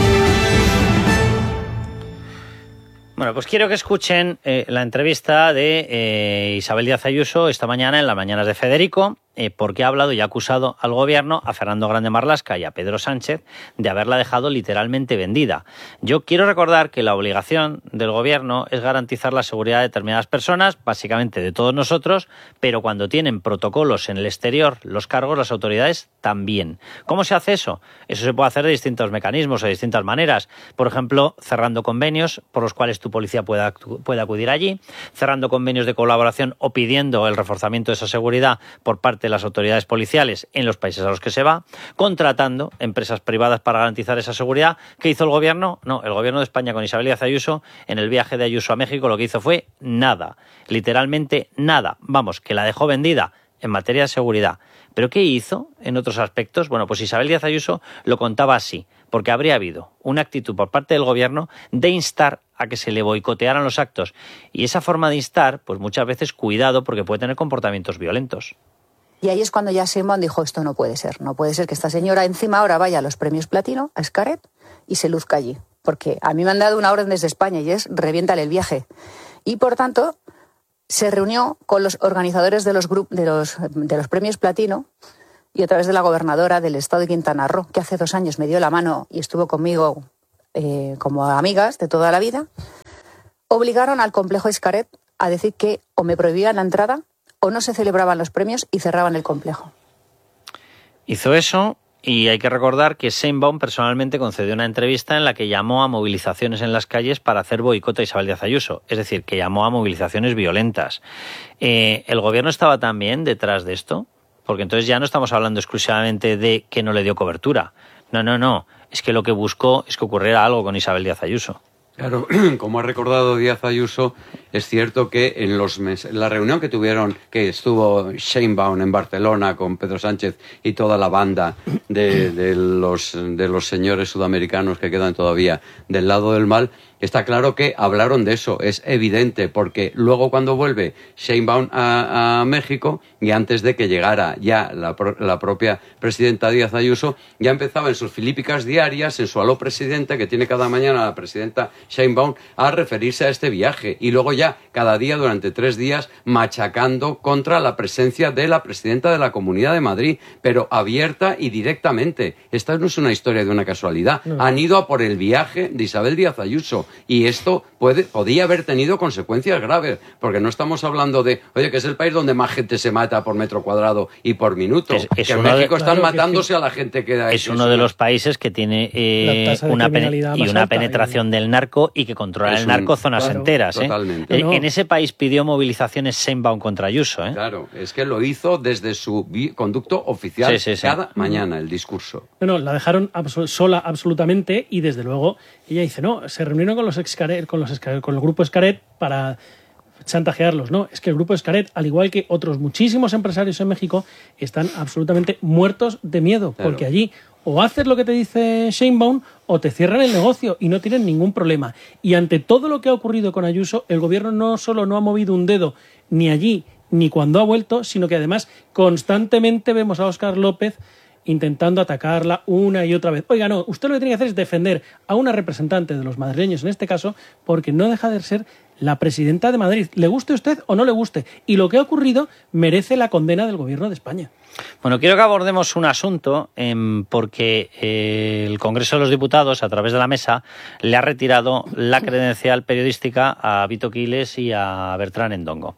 Bueno, pues quiero que escuchen eh, la entrevista de eh, Isabel Díaz Ayuso esta mañana en las mañanas de Federico, eh, porque ha hablado y ha acusado al gobierno, a Fernando Grande Marlaska y a Pedro Sánchez, de haberla dejado literalmente vendida. Yo quiero recordar que la obligación del gobierno es garantizar la seguridad de determinadas personas, básicamente de todos nosotros, pero cuando tienen protocolos en el exterior, los cargos, las autoridades también. ¿Cómo se hace eso? Eso se puede hacer de distintos mecanismos o de distintas maneras. Por ejemplo, cerrando convenios por los cuales tu policía pueda, pueda acudir allí, cerrando convenios de colaboración o pidiendo el reforzamiento de esa seguridad por parte parte de las autoridades policiales en los países a los que se va, contratando empresas privadas para garantizar esa seguridad. ¿Qué hizo el gobierno? No, el gobierno de España con Isabel Díaz Ayuso, en el viaje de Ayuso a México, lo que hizo fue nada, literalmente nada. Vamos, que la dejó vendida en materia de seguridad. ¿Pero qué hizo en otros aspectos? Bueno, pues Isabel Díaz Ayuso lo contaba así, porque habría habido una actitud por parte del gobierno de instar a que se le boicotearan los actos. Y esa forma de instar, pues muchas veces cuidado, porque puede tener comportamientos violentos. Y ahí es cuando ya Sheinbaum dijo, esto no puede ser. No puede ser que esta señora encima ahora vaya a los premios Platino, a Xcaret, y se luzca allí. Porque a mí me han dado una orden desde España y es reviéntale el viaje. Y por tanto, se reunió con los organizadores de los, grup- de los, de los premios Platino y a través de la gobernadora del estado de Quintana Roo, que hace dos años me dio la mano y estuvo conmigo eh, como amigas de toda la vida, obligaron al complejo Xcaret a decir que o me prohibían la entrada o no se celebraban los premios y cerraban el complejo. Hizo eso. Y hay que recordar que Sheinbaum personalmente concedió una entrevista en la que llamó a movilizaciones en las calles para hacer boicot a Isabel Díaz Ayuso. Es decir, que llamó a movilizaciones violentas. Eh, ¿El gobierno estaba también detrás de esto? Porque entonces ya no estamos hablando exclusivamente de que no le dio cobertura. No, no, no. Es que lo que buscó es que ocurriera algo con Isabel Díaz Ayuso. Claro, como ha recordado Díaz Ayuso, es cierto que en los meses, la reunión que tuvieron, que estuvo Sheinbaum en Barcelona con Pedro Sánchez y toda la banda de, de, los, de los señores sudamericanos que quedan todavía del lado del mal, está claro que hablaron de eso, es evidente, porque luego cuando vuelve Sheinbaum a, a México, y antes de que llegara ya la, la propia presidenta Díaz Ayuso, ya empezaba en sus filípicas diarias, en su aló presidente, que tiene cada mañana la presidenta Sheinbaum, a referirse a este viaje. Y luego ya, cada día, durante tres días, machacando contra la presencia de la presidenta de la Comunidad de Madrid, pero abierta y directamente. Esta no es una historia de una casualidad. No. Han ido a por el viaje de Isabel Díaz Ayuso. Y esto puede, podía haber tenido consecuencias graves, porque no estamos hablando de, oye, que es el país donde más gente se mata por metro cuadrado y por minuto. Es, es que en México de, están claro, matándose que sí. a la gente que da. Es uno de los países que tiene eh, una, pen y una penetración del narco y que controla el narco un, zonas claro, enteras. ¿eh? Eh, no. En ese país pidió movilizaciones Sheinbaum contra Ayuso. ¿eh? Claro, es que lo hizo desde su conducto oficial sí, sí, sí. cada mañana, el discurso. No, no, la dejaron absol sola absolutamente y desde luego ella dice, no, se reunieron con los Xcaret, con los Xcaret, con el grupo Xcaret para chantajearlos. No, es que el grupo Xcaret, al igual que otros muchísimos empresarios en México, están absolutamente muertos de miedo, claro. porque allí o haces lo que te dice Sheinbaum o te cierran el negocio y no tienen ningún problema. Y ante todo lo que ha ocurrido con Ayuso, el gobierno no solo no ha movido un dedo ni allí ni cuando ha vuelto, sino que además constantemente vemos a Óscar López intentando atacarla una y otra vez. Oiga, no, usted lo que tiene que hacer es defender a una representante de los madrileños en este caso, porque no deja de ser la presidenta de Madrid. Le guste a usted o no le guste. Y lo que ha ocurrido merece la condena del gobierno de España. Bueno, quiero que abordemos un asunto eh, porque eh, el Congreso de los Diputados, a través de la mesa, le ha retirado la credencial periodística a Vito Quiles y a Bertrán Endongo.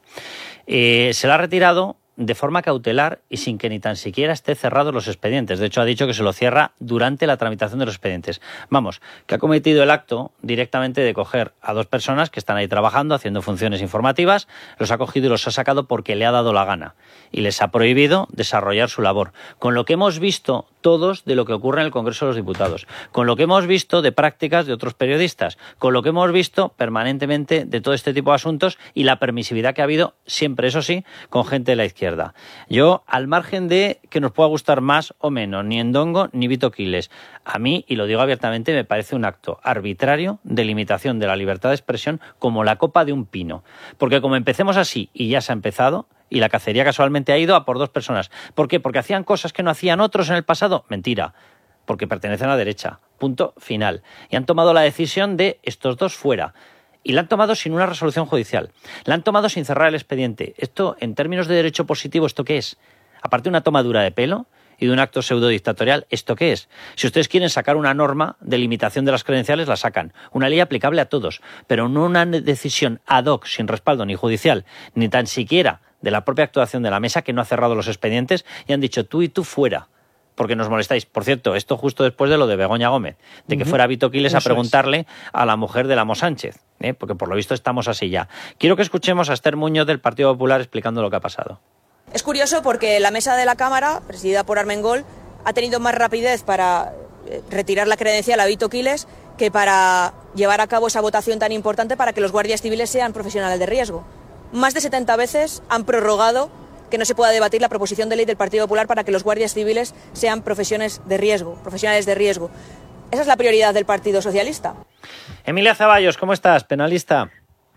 Eh, se la ha retirado de forma cautelar y sin que ni tan siquiera esté cerrados los expedientes. De hecho, ha dicho que se lo cierra durante la tramitación de los expedientes. Vamos, que ha cometido el acto directamente de coger a dos personas que están ahí trabajando, haciendo funciones informativas, los ha cogido y los ha sacado porque le ha dado la gana y les ha prohibido desarrollar su labor. Con lo que hemos visto todos de lo que ocurre en el Congreso de los Diputados, con lo que hemos visto de prácticas de otros periodistas, con lo que hemos visto permanentemente de todo este tipo de asuntos y la permisividad que ha habido, siempre eso sí, con gente de la izquierda. Yo, al margen de que nos pueda gustar más o menos, ni Endongo ni Vito Quiles, a mí, y lo digo abiertamente, me parece un acto arbitrario de limitación de la libertad de expresión como la copa de un pino. Porque como empecemos así, y ya se ha empezado, y la cacería casualmente ha ido a por dos personas. ¿Por qué? Porque hacían cosas que no hacían otros en el pasado. Mentira. Porque pertenecen a la derecha. Punto final. Y han tomado la decisión de estos dos fuera. Y la han tomado sin una resolución judicial. La han tomado sin cerrar el expediente. Esto, en términos de derecho positivo, ¿esto qué es? Aparte de una tomadura de pelo y de un acto pseudo-dictatorial, ¿esto qué es? Si ustedes quieren sacar una norma de limitación de las credenciales, la sacan. Una ley aplicable a todos, pero no una decisión ad hoc, sin respaldo ni judicial, ni tan siquiera de la propia actuación de la mesa, que no ha cerrado los expedientes y han dicho tú y tú fuera, porque nos molestáis. Por cierto, esto justo después de lo de Begoña Gómez, de que uh-huh. fuera Vito Quiles a preguntarle es. a la mujer de Amo Sánchez, ¿eh? porque por lo visto estamos así ya. Quiero que escuchemos a Esther Muñoz del Partido Popular explicando lo que ha pasado. Es curioso porque la mesa de la Cámara, presidida por Armengol, ha tenido más rapidez para retirar la credencial a Vito Quiles que para llevar a cabo esa votación tan importante para que los guardias civiles sean profesionales de riesgo. Más de setenta veces han prorrogado que no se pueda debatir la proposición de ley del Partido Popular para que los guardias civiles sean profesiones de riesgo, profesionales de riesgo. Esa es la prioridad del Partido Socialista. Emilia Zaballos, ¿cómo estás? Penalista.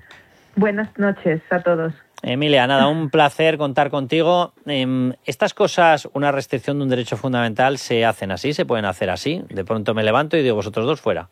Buenas noches a todos. Emilia, nada, un placer contar contigo. Eh, estas cosas, una restricción de un derecho fundamental, ¿se hacen así? ¿Se pueden hacer así? De pronto me levanto y digo, vosotros dos fuera.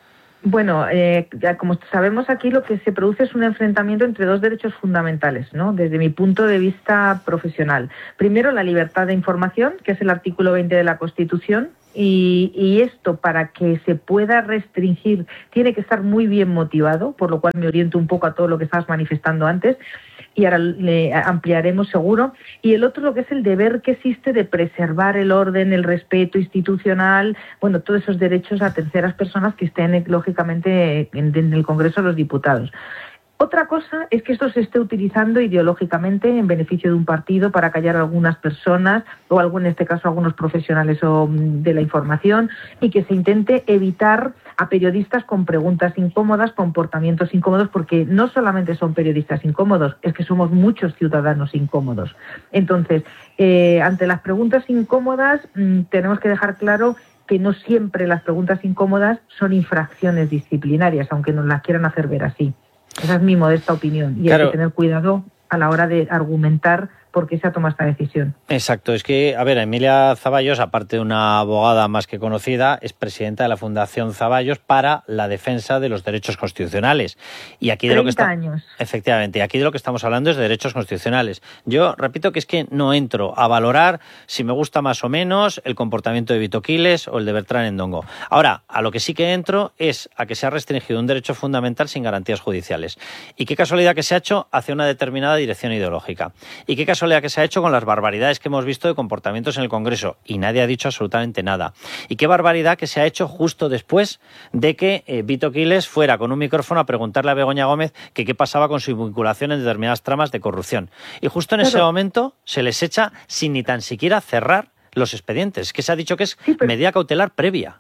Bueno, eh, como sabemos aquí lo que se produce es un enfrentamiento entre dos derechos fundamentales, ¿no? Desde mi punto de vista profesional. Primero, la libertad de información, que es el artículo veinte de la Constitución, y, y esto para que se pueda restringir tiene que estar muy bien motivado, por lo cual me oriento un poco a todo lo que estabas manifestando antes. Y ahora le ampliaremos seguro. Y el otro, lo que es el deber que existe de preservar el orden, el respeto institucional, bueno, todos esos derechos a terceras personas que estén, lógicamente, en, en el Congreso de los Diputados. Otra cosa es que esto se esté utilizando ideológicamente en beneficio de un partido para callar a algunas personas o algo, en este caso algunos profesionales o, de la información, y que se intente evitar a periodistas con preguntas incómodas, comportamientos incómodos, porque no solamente son periodistas incómodos, es que somos muchos ciudadanos incómodos. Entonces, eh, ante las preguntas incómodas mmm, tenemos que dejar claro que no siempre las preguntas incómodas son infracciones disciplinarias, aunque nos las quieran hacer ver así. Esa es mi modesta opinión. Y claro, hay que tener cuidado a la hora de argumentar por qué se ha tomado esta decisión. Exacto. Es que, a ver, Emilia Zaballos, aparte de una abogada más que conocida, es presidenta de la Fundación Zaballos para la defensa de los derechos constitucionales. Y aquí de lo que está... años. Efectivamente. Y aquí de lo que estamos hablando es de derechos constitucionales. Yo repito que es que no entro a valorar si me gusta más o menos el comportamiento de Vito Quiles o el de Bertrán Endongo. Ahora, a lo que sí que entro es a que se ha restringido un derecho fundamental sin garantías judiciales. Y qué casualidad que se ha hecho hacia una determinada dirección ideológica. Y qué casualidad que se ha hecho con las barbaridades que hemos visto de comportamientos en el Congreso, y nadie ha dicho absolutamente nada. Y qué barbaridad que se ha hecho justo después de que eh, Vito Quiles fuera con un micrófono a preguntarle a Begoña Gómez que qué pasaba con su vinculación en determinadas tramas de corrupción. Y justo en ese Pero... momento se les echa sin ni tan siquiera cerrar los expedientes, que se ha dicho que es sí, pero... medida cautelar previa.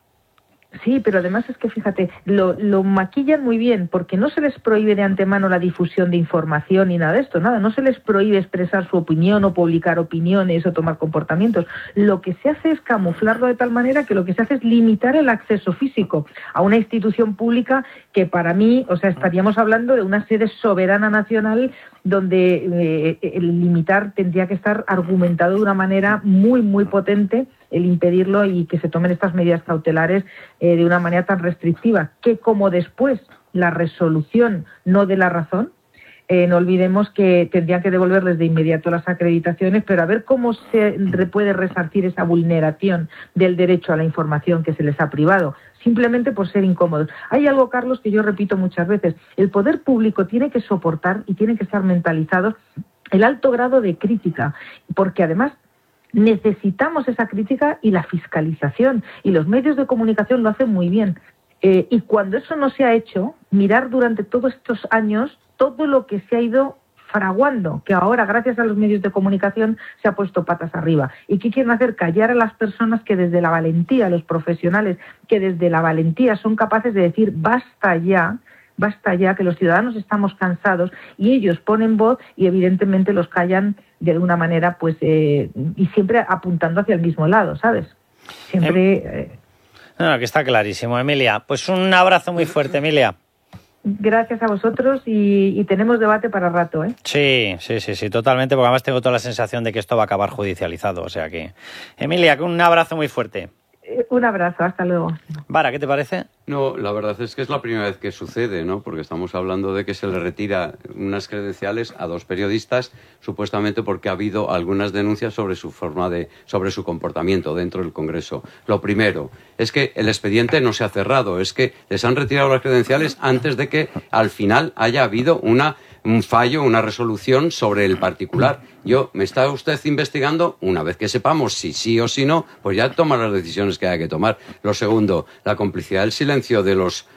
Sí, pero además es que, fíjate, lo, lo maquillan muy bien, porque no se les prohíbe de antemano la difusión de información ni nada de esto, nada, no se les prohíbe expresar su opinión o publicar opiniones o tomar comportamientos. Lo que se hace es camuflarlo de tal manera que lo que se hace es limitar el acceso físico a una institución pública que para mí, o sea, estaríamos hablando de una sede soberana nacional donde eh, el limitar tendría que estar argumentado de una manera muy, muy potente, el impedirlo y que se tomen estas medidas cautelares eh, de una manera tan restrictiva, que como después la resolución no dé la razón, eh, no olvidemos que tendrían que devolverles de inmediato las acreditaciones, pero a ver cómo se puede resarcir esa vulneración del derecho a la información que se les ha privado, simplemente por ser incómodos. Hay algo, Carlos, que yo repito muchas veces, el poder público tiene que soportar y tiene que estar mentalizado el alto grado de crítica, porque además necesitamos esa crítica y la fiscalización, y los medios de comunicación lo hacen muy bien. Eh, y cuando eso no se ha hecho, mirar durante todos estos años todo lo que se ha ido fraguando, que ahora, gracias a los medios de comunicación, se ha puesto patas arriba. ¿Y qué quieren hacer? Callar a las personas que desde la valentía, los profesionales, que desde la valentía son capaces de decir basta ya, basta ya, que los ciudadanos estamos cansados, y ellos ponen voz y evidentemente los callan de alguna manera, pues eh, y siempre apuntando hacia el mismo lado, ¿sabes? Siempre... Eh... No, que está clarísimo, Emilia. Pues un abrazo muy fuerte, Emilia. Gracias a vosotros y, y tenemos debate para rato, ¿eh? Sí, sí, sí, sí, totalmente, porque además tengo toda la sensación de que esto va a acabar judicializado, o sea que... Emilia, un abrazo muy fuerte. Un abrazo, hasta luego. Vara, ¿qué te parece? No, la verdad es que es la primera vez que sucede, ¿no? Porque estamos hablando de que se le retira unas credenciales a dos periodistas, supuestamente porque ha habido algunas denuncias sobre su forma de, sobre su comportamiento dentro del Congreso. Lo primero es que el expediente no se ha cerrado, es que les han retirado las credenciales antes de que al final haya habido una un fallo, una resolución sobre el particular. Yo, ¿me está usted investigando? Una vez que sepamos si sí o si no, pues ya toma las decisiones que haya que tomar. Lo segundo, la complicidad del silencio de los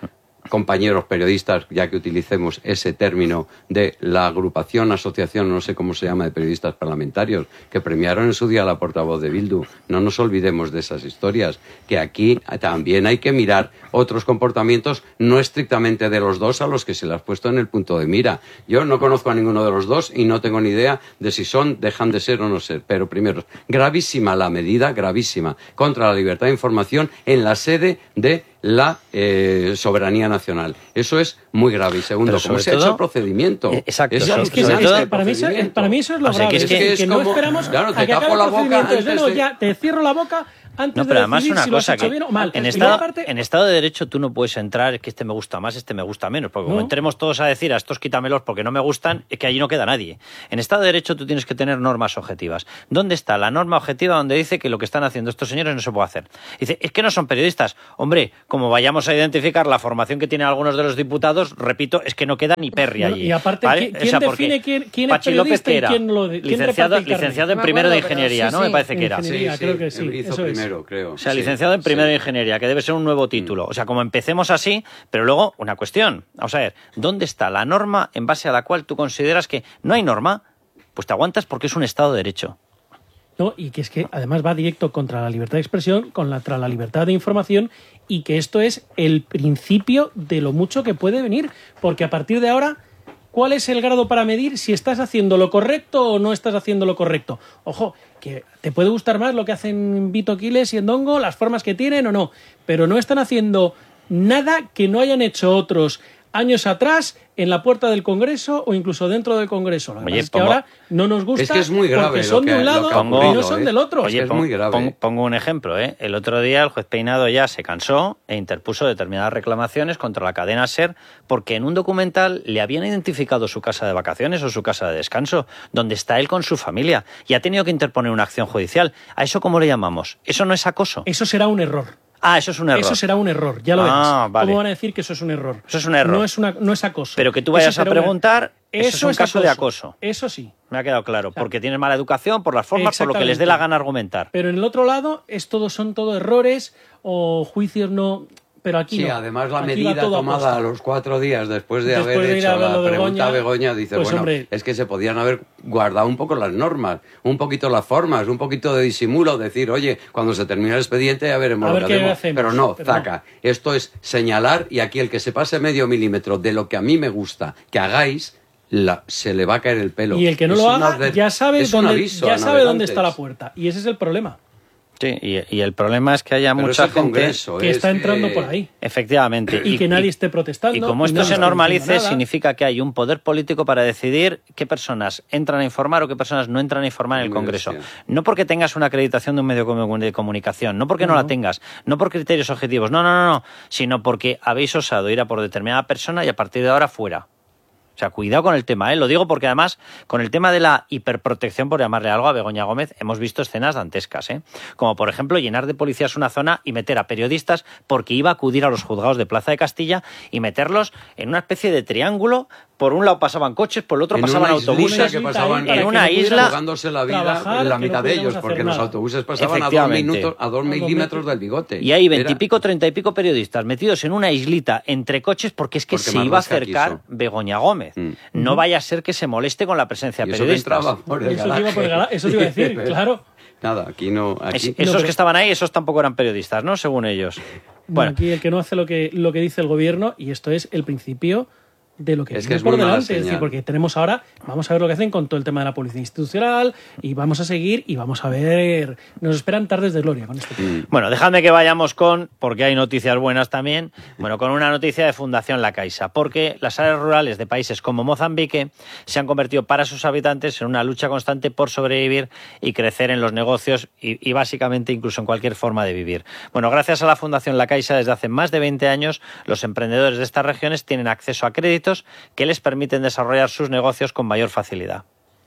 compañeros periodistas, ya que utilicemos ese término de la agrupación, asociación, no sé cómo se llama, de periodistas parlamentarios, que premiaron en su día a la portavoz de Bildu. No nos olvidemos de esas historias, que aquí también hay que mirar otros comportamientos, no estrictamente de los dos a los que se les ha puesto en el punto de mira. Yo no conozco a ninguno de los dos y no tengo ni idea de si son, dejan de ser o no ser. Pero primero, gravísima la medida, gravísima, contra la libertad de información en la sede de la eh, soberanía nacional. Eso es muy grave. Y segundo, ¿cómo se ha hecho el procedimiento? Eh, exacto. Es Es que, alucinante sobre todo, el para, mí eso, procedimiento. para mí eso es lo O sea, grave. que es es que- que, es que no como- esperamos claro, te a que tapo acabe la el boca procedimiento. Es de, antes no, de- ya te cierro la boca antes No, de pero además decidir una si lo has cosa hecho que bien o mal. en Y estado, luego aparte- en estado de derecho tú no puedes entrar, es que este me gusta más, este me gusta menos, porque como No. entremos todos a decir a estos quítamelos porque no me gustan, es que allí no queda nadie. En estado de derecho tú tienes que tener normas objetivas. ¿Dónde está la norma objetiva donde dice que lo que están haciendo estos señores no se puede hacer? Dice, es que no son periodistas. Hombre, como vayamos a identificar la formación que tienen algunos de los diputados, repito, es que no queda ni perri Bueno, allí. y aparte, ¿vale? ¿quién- quién porque define quién- quién es Pachi López, periodista ¿qué y era? quién lo de- quién licenciado, reparte el carnet? licenciado en No me primero de acuerdo, pero ingeniería, sí, ¿no? sí, Me parece que era. ingeniería, creo que sí, Hizo eso es. primero, creo. O sea, Sí, licenciado en sí. primero de ingeniería, que debe ser un nuevo título. O sea, como empecemos así, pero luego una cuestión. Vamos a ver, ¿dónde está la norma en base a la cual tú consideras que no hay norma? Pues te aguantas porque es un Estado de Derecho. No, y que es que además va directo contra la libertad de expresión, contra la libertad de información, y que esto es el principio de lo mucho que puede venir, porque a partir de ahora, ¿cuál es el grado para medir si estás haciendo lo correcto o no estás haciendo lo correcto? Ojo, que te puede gustar más lo que hacen Vito Quiles y Endongo, las formas que tienen o no, pero no están haciendo nada que no hayan hecho otros años atrás en la puerta del Congreso o incluso dentro del Congreso. Lo que Oye, pasa es que pongo- ahora no nos gusta Es que es muy grave porque lo son de que- un lo lado que ha y no ocurrido, son ¿eh? del otro. Oye, es pon- muy grave. pon- pongo un ejemplo, ¿eh? El otro día el juez Peinado ya se cansó e interpuso determinadas reclamaciones contra la cadena SER porque en un documental le habían identificado su casa de vacaciones o su casa de descanso, donde está él con su familia, y ha tenido que interponer una acción judicial. ¿A eso cómo le llamamos? ¿Eso no es acoso? Eso será un error. Ah, eso es un error. Eso será un error, ya lo Ah, verás. vale. ¿Cómo van a decir que eso es un error? Eso es un error. No es, una, no es acoso. Pero que tú Eso vayas a será un- preguntar, eso, es un es caso de acoso. Eso sí. Me ha quedado claro, porque tienes mala educación, por las formas, por lo que les dé la gana argumentar. Pero en el otro lado es todo, son todo errores o juicios no... Pero aquí Sí, no. además la Aquí va medida todo a tomada posta. a los cuatro días después de Después haber de ir hecho a ver la lo de pregunta a Begoña, Begoña, dice, pues, bueno, hombre. es que se podían haber guardado un poco las normas, un poquito las formas, un poquito de disimulo, decir, oye, cuando se termine el expediente ya veremos A lo ver que qué hacemos. hacemos, Pero no, pero no. zaca. Esto es señalar y aquí el que se pase medio milímetro de lo que a mí me gusta que hagáis, la- se le va a caer el pelo. Y el que no Es lo un haga adver- ya sabe, es un dónde, aviso ya a sabe dónde navegantes. está la puerta. Y ese es el problema. Sí, y, y el problema es que haya Pero mucha es el gente Congreso, que es está entrando que- por ahí. Efectivamente. Y, que nadie esté protestando. Y como esto nadie se esté normalice, diciendo nada. significa que hay un poder político para decidir qué personas entran a informar o qué personas no entran a informar en el Muy Congreso. bestia. No porque tengas una acreditación de un medio comu- de comunicación, no porque no, No, la no. tengas, no por criterios objetivos, no, no, no, no, sino porque habéis osado ir a por determinada persona y a partir de ahora fuera. O sea, cuidado con el tema, ¿eh? Lo digo porque además, con el tema de la hiperprotección, por llamarle algo, a Begoña Gómez, hemos visto escenas dantescas, ¿eh? Como, por ejemplo, llenar de policías una zona y meter a periodistas porque iba a acudir a los juzgados de Plaza de Castilla y meterlos en una especie de triángulo. Por un lado pasaban coches, por el otro En pasaban una islita autobuses. que pasaban en una isla jugándose la vida trabajar, en la que no mitad de pudiéramos ellos, porque hacer los nada. autobuses pasaban a dos Efectivamente. minutos, a dos milímetros del bigote. Y hay Era- veintipico, treinta y pico periodistas metidos en una islita entre coches porque es que Porque se iba a Marlaska acercar quiso. Begoña Gómez. Mm. No vaya a ser que se moleste con la presencia Y de eso que periodistas. entraba por el Eso te iba garaje. por el garaje, eso te iba a decir, claro. Nada, aquí no. Es- Aquí, esos pero- que estaban ahí, esos tampoco eran periodistas, ¿no? Según ellos. Bueno, Bueno, aquí el que no hace lo que, lo que dice el gobierno, y esto es el principio de lo que Es viene que es por muy mala delante. Es decir, señal. porque tenemos ahora, vamos a ver lo que hacen con todo el tema de la policía institucional, y vamos a seguir, y vamos a ver, nos esperan tardes de gloria con este tema. bueno, dejadme que vayamos con, porque hay noticias buenas también, bueno, con una noticia de Fundación La Caixa, porque las áreas rurales de países como Mozambique se han convertido para sus habitantes en una lucha constante por sobrevivir y crecer en los negocios y, y básicamente incluso en cualquier forma de vivir. Bueno, gracias a la Fundación La Caixa, desde hace más de veinte años, los emprendedores de estas regiones tienen acceso a créditos que les permiten desarrollar sus negocios con mayor facilidad.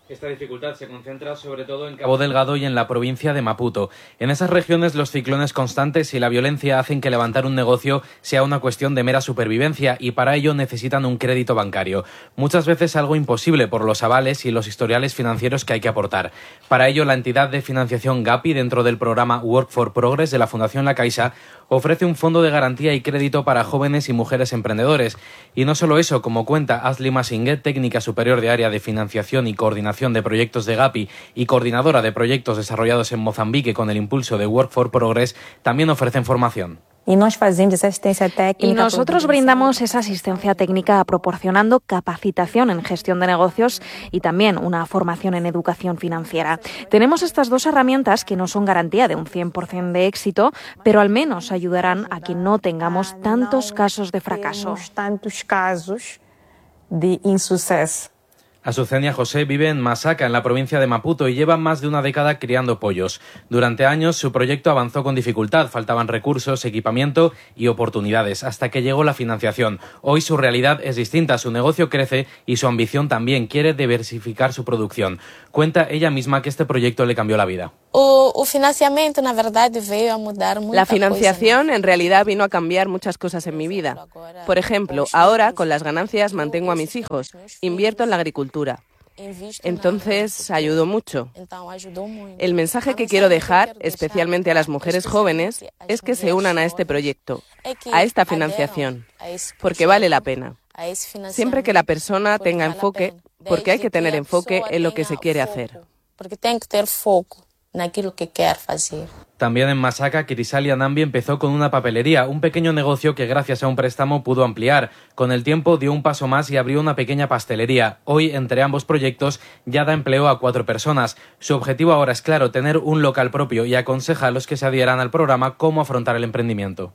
Esta dificultad se concentra sobre todo en Cabo Delgado y en la provincia de Maputo. En esas regiones los ciclones constantes y la violencia hacen que levantar un negocio sea una cuestión de mera supervivencia y para ello necesitan un crédito bancario. Muchas veces algo imposible por los avales y los historiales financieros que hay que aportar. Para ello la entidad de financiación Gapi, dentro del programa Work for Progress de la Fundación La Caixa, ofrece un fondo de garantía y crédito para jóvenes y mujeres emprendedores. Y no solo eso, como cuenta Asli Masinguet, técnica superior de área de financiación y coordinación de proyectos de Gapi y coordinadora de proyectos desarrollados en Mozambique con el impulso de Work for Progress, también ofrecen formación. Y nosotros brindamos esa asistencia técnica proporcionando capacitación en gestión de negocios y también una formación en educación financiera. Tenemos estas dos herramientas que no son garantía de un cien por ciento de éxito, pero al menos ayudarán a que no tengamos tantos casos de fracaso. Azucena José vive en Masaca, en la provincia de Maputo, y lleva más de una década criando pollos. Durante años su proyecto avanzó con dificultad, faltaban recursos, equipamiento y oportunidades, hasta que llegó la financiación. Hoy su realidad es distinta, su negocio crece y su ambición también, quiere diversificar su producción. Cuenta ella misma que este proyecto le cambió la vida. La financiación en realidad vino a cambiar muchas cosas en mi vida. Por ejemplo, ahora con las ganancias mantengo a mis hijos, invierto en la agricultura. Entonces ayudó mucho. El mensaje que quiero dejar, especialmente a las mujeres jóvenes, es que se unan a este proyecto, a esta financiación, porque vale la pena. Siempre que la persona tenga enfoque, porque hay que tener enfoque en lo que se quiere hacer. También en Masaca, Kirisali Anambi empezó con una papelería, un pequeño negocio que gracias a un préstamo pudo ampliar. Con el tiempo dio un paso más y abrió una pequeña pastelería. Hoy, entre ambos proyectos, ya da empleo a cuatro personas. Su objetivo ahora es claro, tener un local propio, y aconseja a los que se adhieran al programa cómo afrontar el emprendimiento.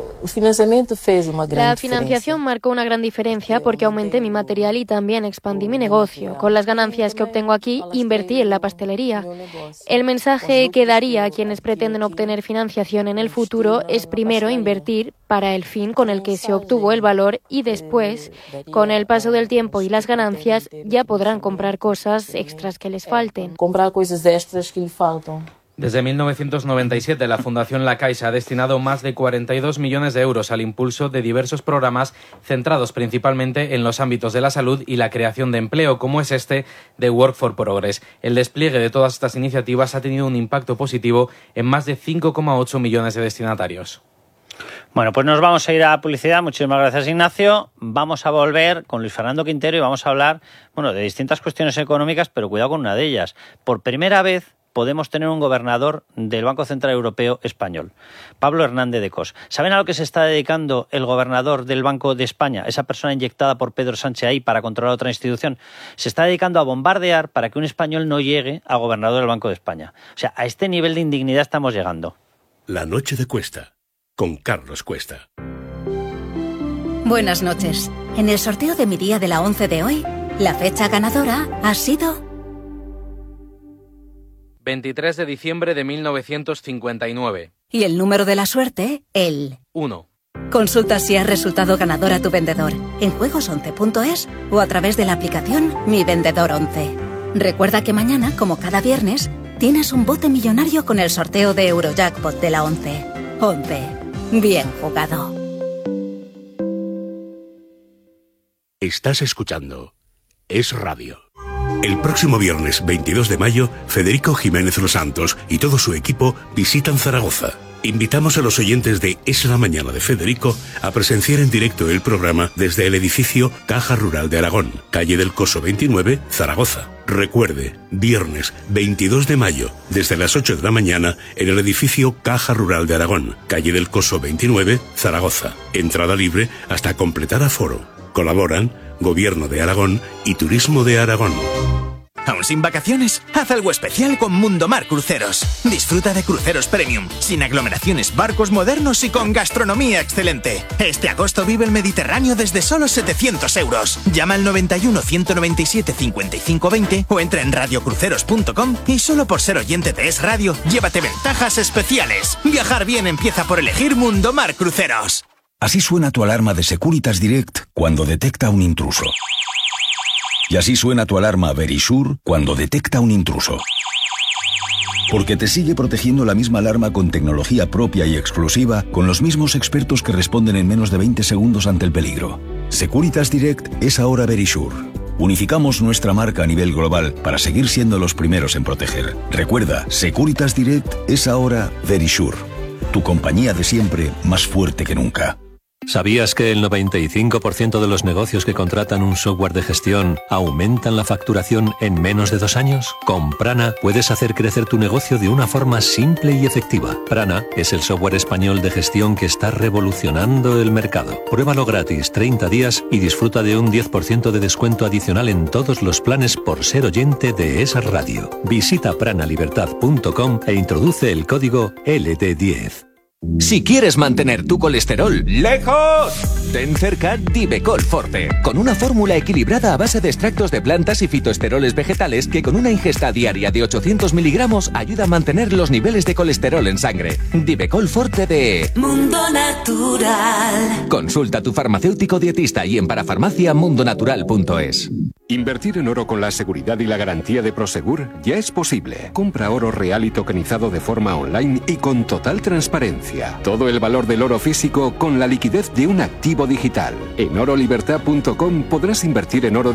La financiación marcó una gran diferencia porque aumenté mi material y también expandí mi negocio. Con las ganancias que obtengo aquí, invertí en la pastelería. El mensaje que daría a quienes pretenden obtener financiación en el futuro es primero invertir para el fin con el que se obtuvo el valor y después, con el paso del tiempo y las ganancias, ya podrán comprar cosas extras que les falten. Comprar cosas extras que les faltan. Desde mil novecientos noventa y siete, la Fundación La Caixa ha destinado más de cuarenta y dos millones de euros al impulso de diversos programas centrados principalmente en los ámbitos de la salud y la creación de empleo, como es este de Work for Progress. El despliegue de todas estas iniciativas ha tenido un impacto positivo en más de cinco coma ocho millones de destinatarios. Bueno, pues nos vamos a ir a publicidad. Muchísimas gracias, Ignacio. Vamos a volver con Luis Fernando Quintero y vamos a hablar, bueno, de distintas cuestiones económicas, pero cuidado con una de ellas. Por primera vez podemos tener un gobernador del Banco Central Europeo español, Pablo Hernández de Cos. ¿Saben a lo que se está dedicando el gobernador del Banco de España, esa persona inyectada por Pedro Sánchez ahí para controlar otra institución? Se está dedicando a bombardear para que un español no llegue a gobernador del Banco de España. O sea, a este nivel de indignidad estamos llegando. La noche de Cuesta, con Carlos Cuesta. Buenas noches. En el sorteo de mi día de la once de hoy, la fecha ganadora ha sido veintitrés de diciembre de mil novecientos cincuenta y nueve. Y el número de la suerte, el uno. Consulta si has resultado ganador a tu vendedor en juegos once punto es o a través de la aplicación Mi Vendedor once. Recuerda que mañana, como cada viernes, tienes un bote millonario con el sorteo de Eurojackpot de la once. once. Bien jugado. Estás escuchando Es Radio. El próximo viernes veintidós de mayo, Federico Jiménez Los Santos y todo su equipo visitan Zaragoza. Invitamos a los oyentes de Es la Mañana de Federico a presenciar en directo el programa desde el edificio Caja Rural de Aragón, calle del Coso veintinueve, Zaragoza. Recuerde, viernes veintidós de mayo, desde las ocho de la mañana, en el edificio Caja Rural de Aragón, calle del Coso veintinueve, Zaragoza. Entrada libre hasta completar aforo. Colaboran Gobierno de Aragón y Turismo de Aragón. ¿Aún sin vacaciones? Haz algo especial con Mundomar Cruceros. Disfruta de cruceros premium, sin aglomeraciones, barcos modernos y con gastronomía excelente. Este agosto vive el Mediterráneo desde solo setecientos euros. Llama al noventa y uno, ciento noventa y siete, cincuenta y cinco veinte o entra en radiocruceros punto com y solo por ser oyente de Es Radio, llévate ventajas especiales. Viajar bien empieza por elegir Mundomar Cruceros. Así suena tu alarma de Securitas Direct cuando detecta un intruso. Y así suena tu alarma Verisure cuando detecta un intruso. Porque te sigue protegiendo la misma alarma con tecnología propia y exclusiva, con los mismos expertos que responden en menos de veinte segundos ante el peligro. Securitas Direct es ahora Verisure. Unificamos nuestra marca a nivel global para seguir siendo los primeros en proteger. Recuerda, Securitas Direct es ahora Verisure. Tu compañía de siempre, más fuerte que nunca. ¿Sabías que el noventa y cinco por ciento de los negocios que contratan un software de gestión aumentan la facturación en menos de dos años? Con Prana puedes hacer crecer tu negocio de una forma simple y efectiva. Prana es el software español de gestión que está revolucionando el mercado. Pruébalo gratis treinta días y disfruta de un diez por ciento de descuento adicional en todos los planes por ser oyente de esa radio. Visita pranalibertad punto com e introduce el código L D diez. Si quieres mantener tu colesterol lejos, ten cerca Divecol Forte, con una fórmula equilibrada a base de extractos de plantas y fitoesteroles vegetales que con una ingesta diaria de ochocientos miligramos ayuda a mantener los niveles de colesterol en sangre. Divecol Forte de Mundo Natural. Consulta a tu farmacéutico dietista y en parafarmacia mundonatural punto es. Invertir en oro con la seguridad y la garantía de Prosegur ya es posible. Compra oro real y tokenizado de forma online y con total transparencia. Todo el valor del oro físico con la liquidez de un activo digital. En oro libertad punto com podrás invertir en oro